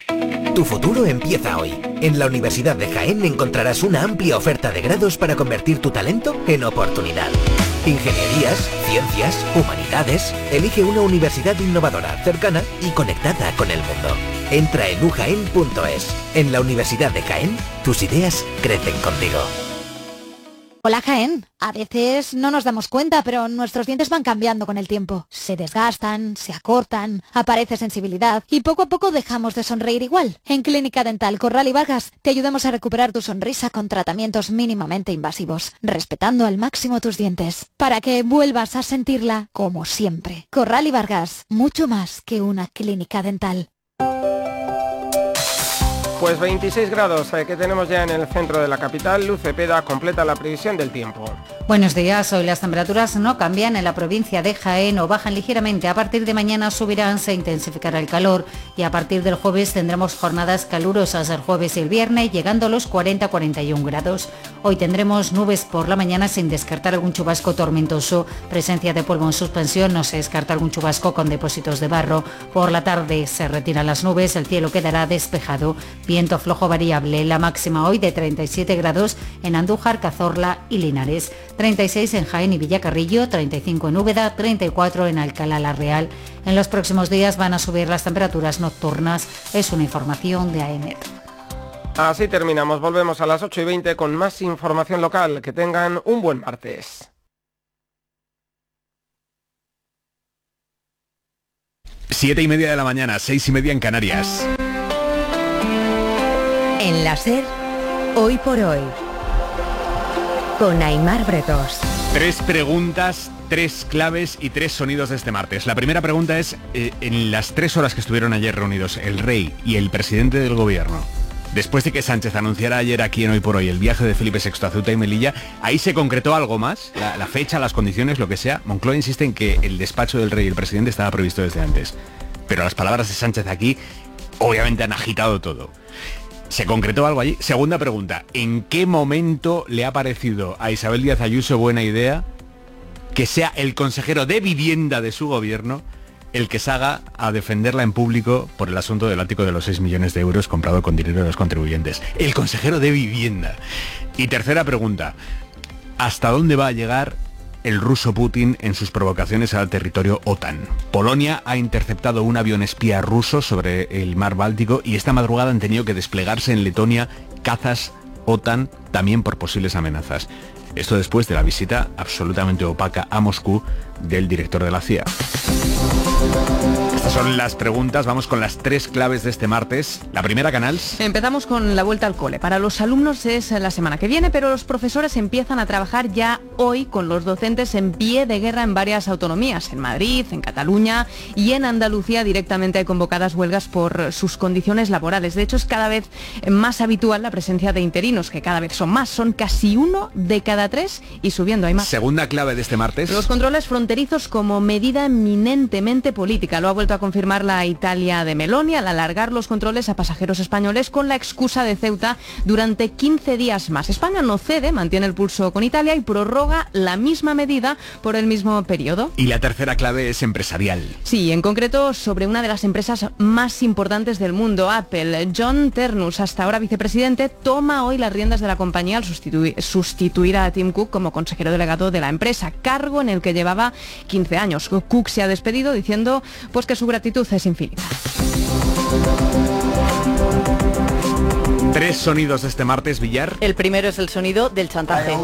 Tu futuro empieza hoy. En la Universidad de Jaén encontrarás una amplia oferta de grados para convertir tu talento en oportunidad. Ingenierías, ciencias, humanidades. Elige una universidad innovadora, cercana y conectada con el mundo. Entra en u jaén punto es. En la Universidad de Jaén, tus ideas crecen contigo. Hola Jaén, a veces no nos damos cuenta, pero nuestros dientes van cambiando con el tiempo. Se desgastan, se acortan, aparece sensibilidad y poco a poco dejamos de sonreír igual. En Clínica Dental Corral y Vargas te ayudamos a recuperar tu sonrisa con tratamientos mínimamente invasivos, respetando al máximo tus dientes, para que vuelvas a sentirla como siempre. Corral y Vargas, mucho más que una clínica dental. Pues veintiséis grados eh, que tenemos ya en el centro de la capital. Luz Cepeda completa la previsión del tiempo. Buenos días, hoy las temperaturas no cambian en la provincia de Jaén o bajan ligeramente. A partir de mañana subirán, se intensificará el calor y a partir del jueves tendremos jornadas calurosas el jueves y el viernes, llegando a los cuarenta a cuarenta y un grados. Hoy tendremos nubes por la mañana sin descartar algún chubasco tormentoso, presencia de polvo en suspensión, no se descarta algún chubasco con depósitos de barro. Por la tarde se retiran las nubes, el cielo quedará despejado, viento flojo variable, la máxima hoy de treinta y siete grados en Andújar, Cazorla y Linares, treinta y seis en Jaén y Villacarrillo, treinta y cinco en Úbeda, treinta y cuatro en Alcalá la Real. En los próximos días van a subir las temperaturas nocturnas, es una información de AEMET. Así terminamos, volvemos a las ocho y veinte con más información local. Que tengan un buen martes. Siete y media de la mañana, seis y media en Canarias. En la SER, hoy por hoy, con Aimar Bretos. Tres preguntas, tres claves y tres sonidos de este martes. La primera pregunta es, eh, en las tres horas que estuvieron ayer reunidos el rey y el presidente del gobierno, después de que Sánchez anunciara ayer aquí en Hoy por Hoy el viaje de Felipe sexto a Ceuta y Melilla, ¿ahí se concretó algo más? La, la fecha, las condiciones, lo que sea. Moncloa insiste en que el despacho del rey y el presidente estaba previsto desde antes. Pero las palabras de Sánchez aquí obviamente han agitado todo. ¿Se concretó algo allí? Segunda pregunta, ¿en qué momento le ha parecido a Isabel Díaz Ayuso buena idea que sea el consejero de vivienda de su gobierno el que salga a defenderla en público por el asunto del ático de los seis millones de euros comprado con dinero de los contribuyentes? El consejero de vivienda. Y tercera pregunta, ¿hasta dónde va a llegar el ruso Putin en sus provocaciones al territorio OTAN? Polonia ha interceptado un avión espía ruso sobre el mar Báltico y esta madrugada han tenido que desplegarse en Letonia cazas OTAN también por posibles amenazas. Esto después de la visita absolutamente opaca a Moscú del director de la C I A. Estas son las preguntas, vamos con las tres claves de este martes. La primera, Canals. Empezamos con la vuelta al cole. Para los alumnos es la semana que viene, pero los profesores empiezan a trabajar ya hoy con los docentes en pie de guerra en varias autonomías, en Madrid, en Cataluña y en Andalucía directamente hay convocadas huelgas por sus condiciones laborales. De hecho, es cada vez más habitual la presencia de interinos, que cada vez son más, son casi uno de cada tres y subiendo, hay más. Segunda clave de este martes. Los controles fronterizos como medida eminentemente política. Lo ha vuelto a confirmar la Italia de Meloni al alargar los controles a pasajeros españoles con la excusa de Ceuta durante quince días más. España no cede, mantiene el pulso con Italia y prorroga la misma medida por el mismo periodo. Y la tercera clave es empresarial. Sí, en concreto sobre una de las empresas más importantes del mundo, Apple. John Ternus, hasta ahora vicepresidente, toma hoy las riendas de la compañía al sustitu- sustituir a Tim Cook como consejero delegado de la empresa, cargo en el que llevaba quince años. Cook se ha despedido diciendo pues que su gratitud es infinita. Tres sonidos de este martes, Villar. El primero es el sonido del chantaje.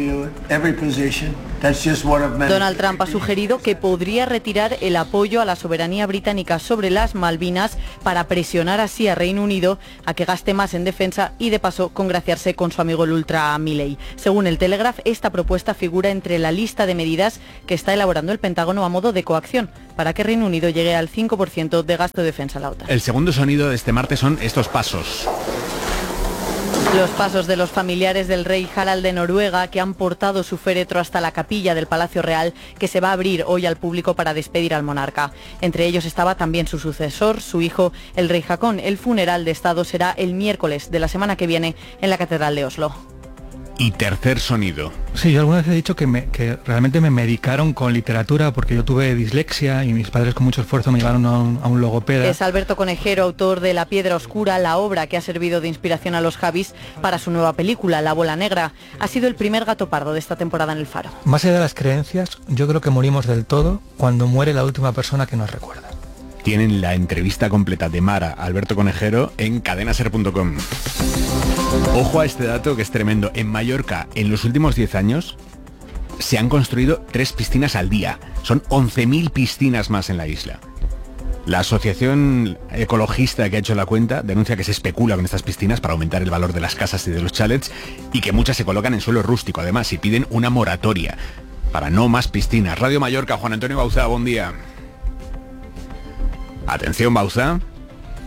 Donald Trump ha sugerido que podría retirar el apoyo a la soberanía británica sobre las Malvinas para presionar así a Reino Unido a que gaste más en defensa y de paso congraciarse con su amigo el ultra Milley. Según el Telegraph, esta propuesta figura entre la lista de medidas que está elaborando el Pentágono a modo de coacción para que Reino Unido llegue al cinco por ciento de gasto de defensa a la OTAN. El segundo sonido de este martes son estos pasos. Los pasos de los familiares del rey Harald de Noruega, que han portado su féretro hasta la capilla del Palacio Real, que se va a abrir hoy al público para despedir al monarca. Entre ellos estaba también su sucesor, su hijo, el rey Haakon. El funeral de Estado será el miércoles de la semana que viene en la Catedral de Oslo. Y tercer sonido. Sí, yo alguna vez he dicho que, me, que realmente me medicaron con literatura porque yo tuve dislexia y mis padres con mucho esfuerzo me llevaron a un, a un logopeda. Es Alberto Conejero, autor de La Piedra Oscura, la obra que ha servido de inspiración a los Javis para su nueva película, La Bola Negra. Ha sido el primer gato pardo de esta temporada en El Faro. Más allá de las creencias, yo creo que morimos del todo cuando muere la última persona que nos recuerda. Tienen la entrevista completa de Mara Alberto Conejero en cadenaser punto com. Ojo a este dato que es tremendo. En Mallorca, en los últimos diez años, se han construido tres piscinas al día. Son once mil piscinas más en la isla. La asociación ecologista que ha hecho la cuenta denuncia que se especula con estas piscinas para aumentar el valor de las casas y de los chalets y que muchas se colocan en suelo rústico, además, y piden una moratoria para no más piscinas. Radio Mallorca, Juan Antonio Bauzá, buen día. Atención, Bauzá.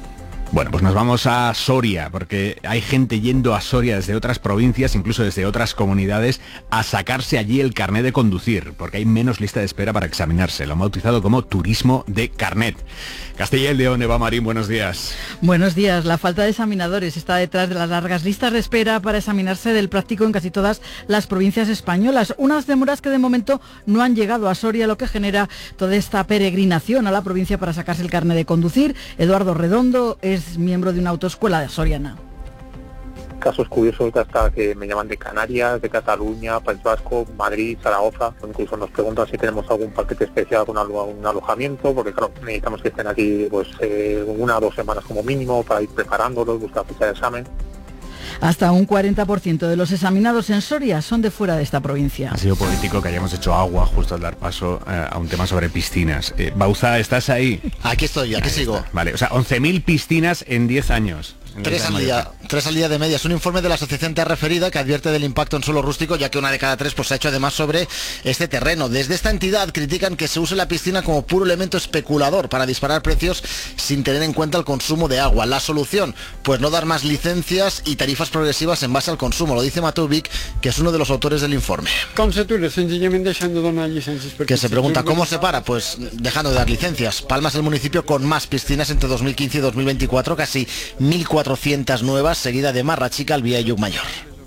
Bueno, pues nos vamos a Soria, porque hay gente yendo a Soria desde otras provincias, incluso desde otras comunidades, a sacarse allí el carnet de conducir, porque hay menos lista de espera para examinarse. Lo han bautizado como turismo de carnet. Castilla y León, Eva Marín, buenos días. Buenos días. La falta de examinadores está detrás de las largas listas de espera para examinarse del práctico en casi todas las provincias españolas. Unas demoras que de momento no han llegado a Soria, lo que genera toda esta peregrinación a la provincia para sacarse el carnet de conducir. Eduardo Redondo es miembro de una autoescuela de soriana. Casos curiosos de hasta que me llaman de Canarias, de Cataluña, País Vasco, Madrid, Zaragoza. Incluso nos preguntan si tenemos algún paquete especial con un alojamiento, porque claro, necesitamos que estén aquí pues eh, una o dos semanas como mínimo para ir preparándolos, buscar fecha de examen. Hasta un cuarenta por ciento de los examinados en Soria son de fuera de esta provincia. Ha sido político que hayamos hecho agua justo al dar paso eh, a un tema sobre piscinas. Eh, Bauza, ¿estás ahí? Aquí estoy, aquí ahí sigo. Está. Vale, o sea, once mil piscinas en diez años. Tres al día, tres al día de media. Es un informe de la asociación Terra Referida que advierte del impacto en suelo rústico, ya que una de cada tres pues, se ha hecho además sobre este terreno. Desde esta entidad critican que se use la piscina como puro elemento especulador para disparar precios sin tener en cuenta el consumo de agua. La solución, pues no dar más licencias y tarifas progresivas en base al consumo. Lo dice Mateu Vic, que es uno de los autores del informe. Que se pregunta cómo se para, pues dejando de dar licencias. Palma es el municipio con más piscinas entre dos mil quince y dos mil veinticuatro, casi mil cuatrocientas nuevas, seguida de Marrachica, Albía y Llucmayor.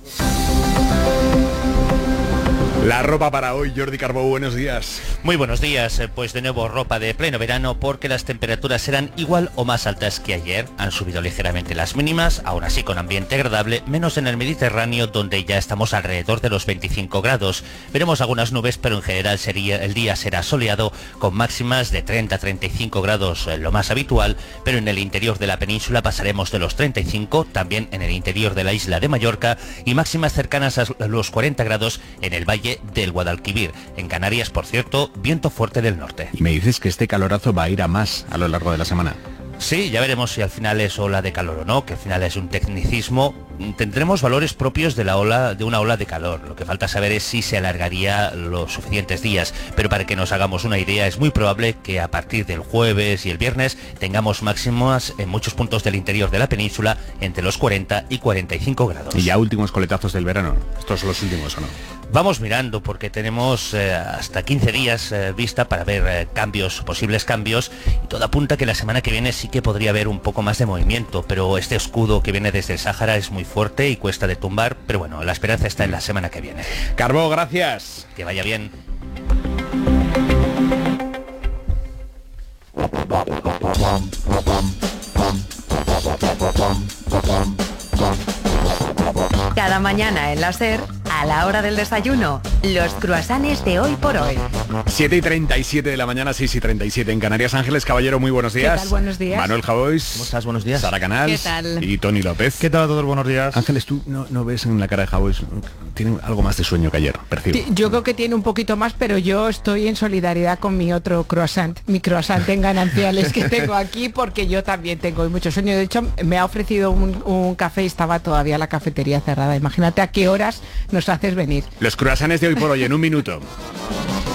La ropa para hoy, Jordi Carbó, buenos días. Muy buenos días, pues de nuevo ropa de pleno verano porque las temperaturas serán igual o más altas que ayer. Han subido ligeramente las mínimas, aún así con ambiente agradable, menos en el Mediterráneo donde ya estamos alrededor de los veinticinco grados. Veremos algunas nubes, pero en general sería, el día será soleado con máximas de treinta a treinta y cinco grados, lo más habitual, pero en el interior de la península pasaremos de los treinta y cinco, también en el interior de la isla de Mallorca y máximas cercanas a los cuarenta grados en el valle del Guadalquivir. En Canarias, por cierto, viento fuerte del norte. Y me dices que este calorazo va a ir a más a lo largo de la semana. Sí, ya veremos si al final es ola de calor o no, que al final es un tecnicismo. Tendremos valores propios de la ola, de una ola de calor. Lo que falta saber es si se alargaría los suficientes días. Pero para que nos hagamos una idea, es muy probable que a partir del jueves y el viernes tengamos máximas en muchos puntos del interior de la península entre los cuarenta y cuarenta y cinco grados. Y ya últimos coletazos del verano. ¿Estos son los últimos o no? Vamos mirando porque tenemos eh, hasta quince días eh, vista para ver eh, cambios, posibles cambios, y todo apunta que la semana que viene sí que podría haber un poco más de movimiento, pero este escudo que viene desde el Sáhara es muy fuerte y cuesta de tumbar, pero bueno, la esperanza está en la semana que viene. Carbó, gracias. Que vaya bien. Cada mañana en la SER, a la hora del desayuno, los cruasanes de hoy por hoy. siete y treinta y siete de la mañana, seis y treinta y siete en Canarias. Ángeles Caballero, muy buenos días. ¿Qué tal? Buenos días. Manuel Javois. ¿Cómo estás? Buenos días. Sara Canals. ¿Qué tal? Y Tony López. ¿Qué tal a todos? Buenos días. Ángeles, tú no, no ves en la cara de Javois, tiene algo más de sueño que ayer, percibo. Yo creo que tiene un poquito más, pero yo estoy en solidaridad con mi otro croissant, mi croissant en gananciales que tengo aquí, porque yo también tengo mucho sueño. De hecho, me ha ofrecido un, un café y estaba todavía la cafetería cerrada. Imagínate a qué horas nos haces venir. Los croissants de hoy por hoy en un minuto.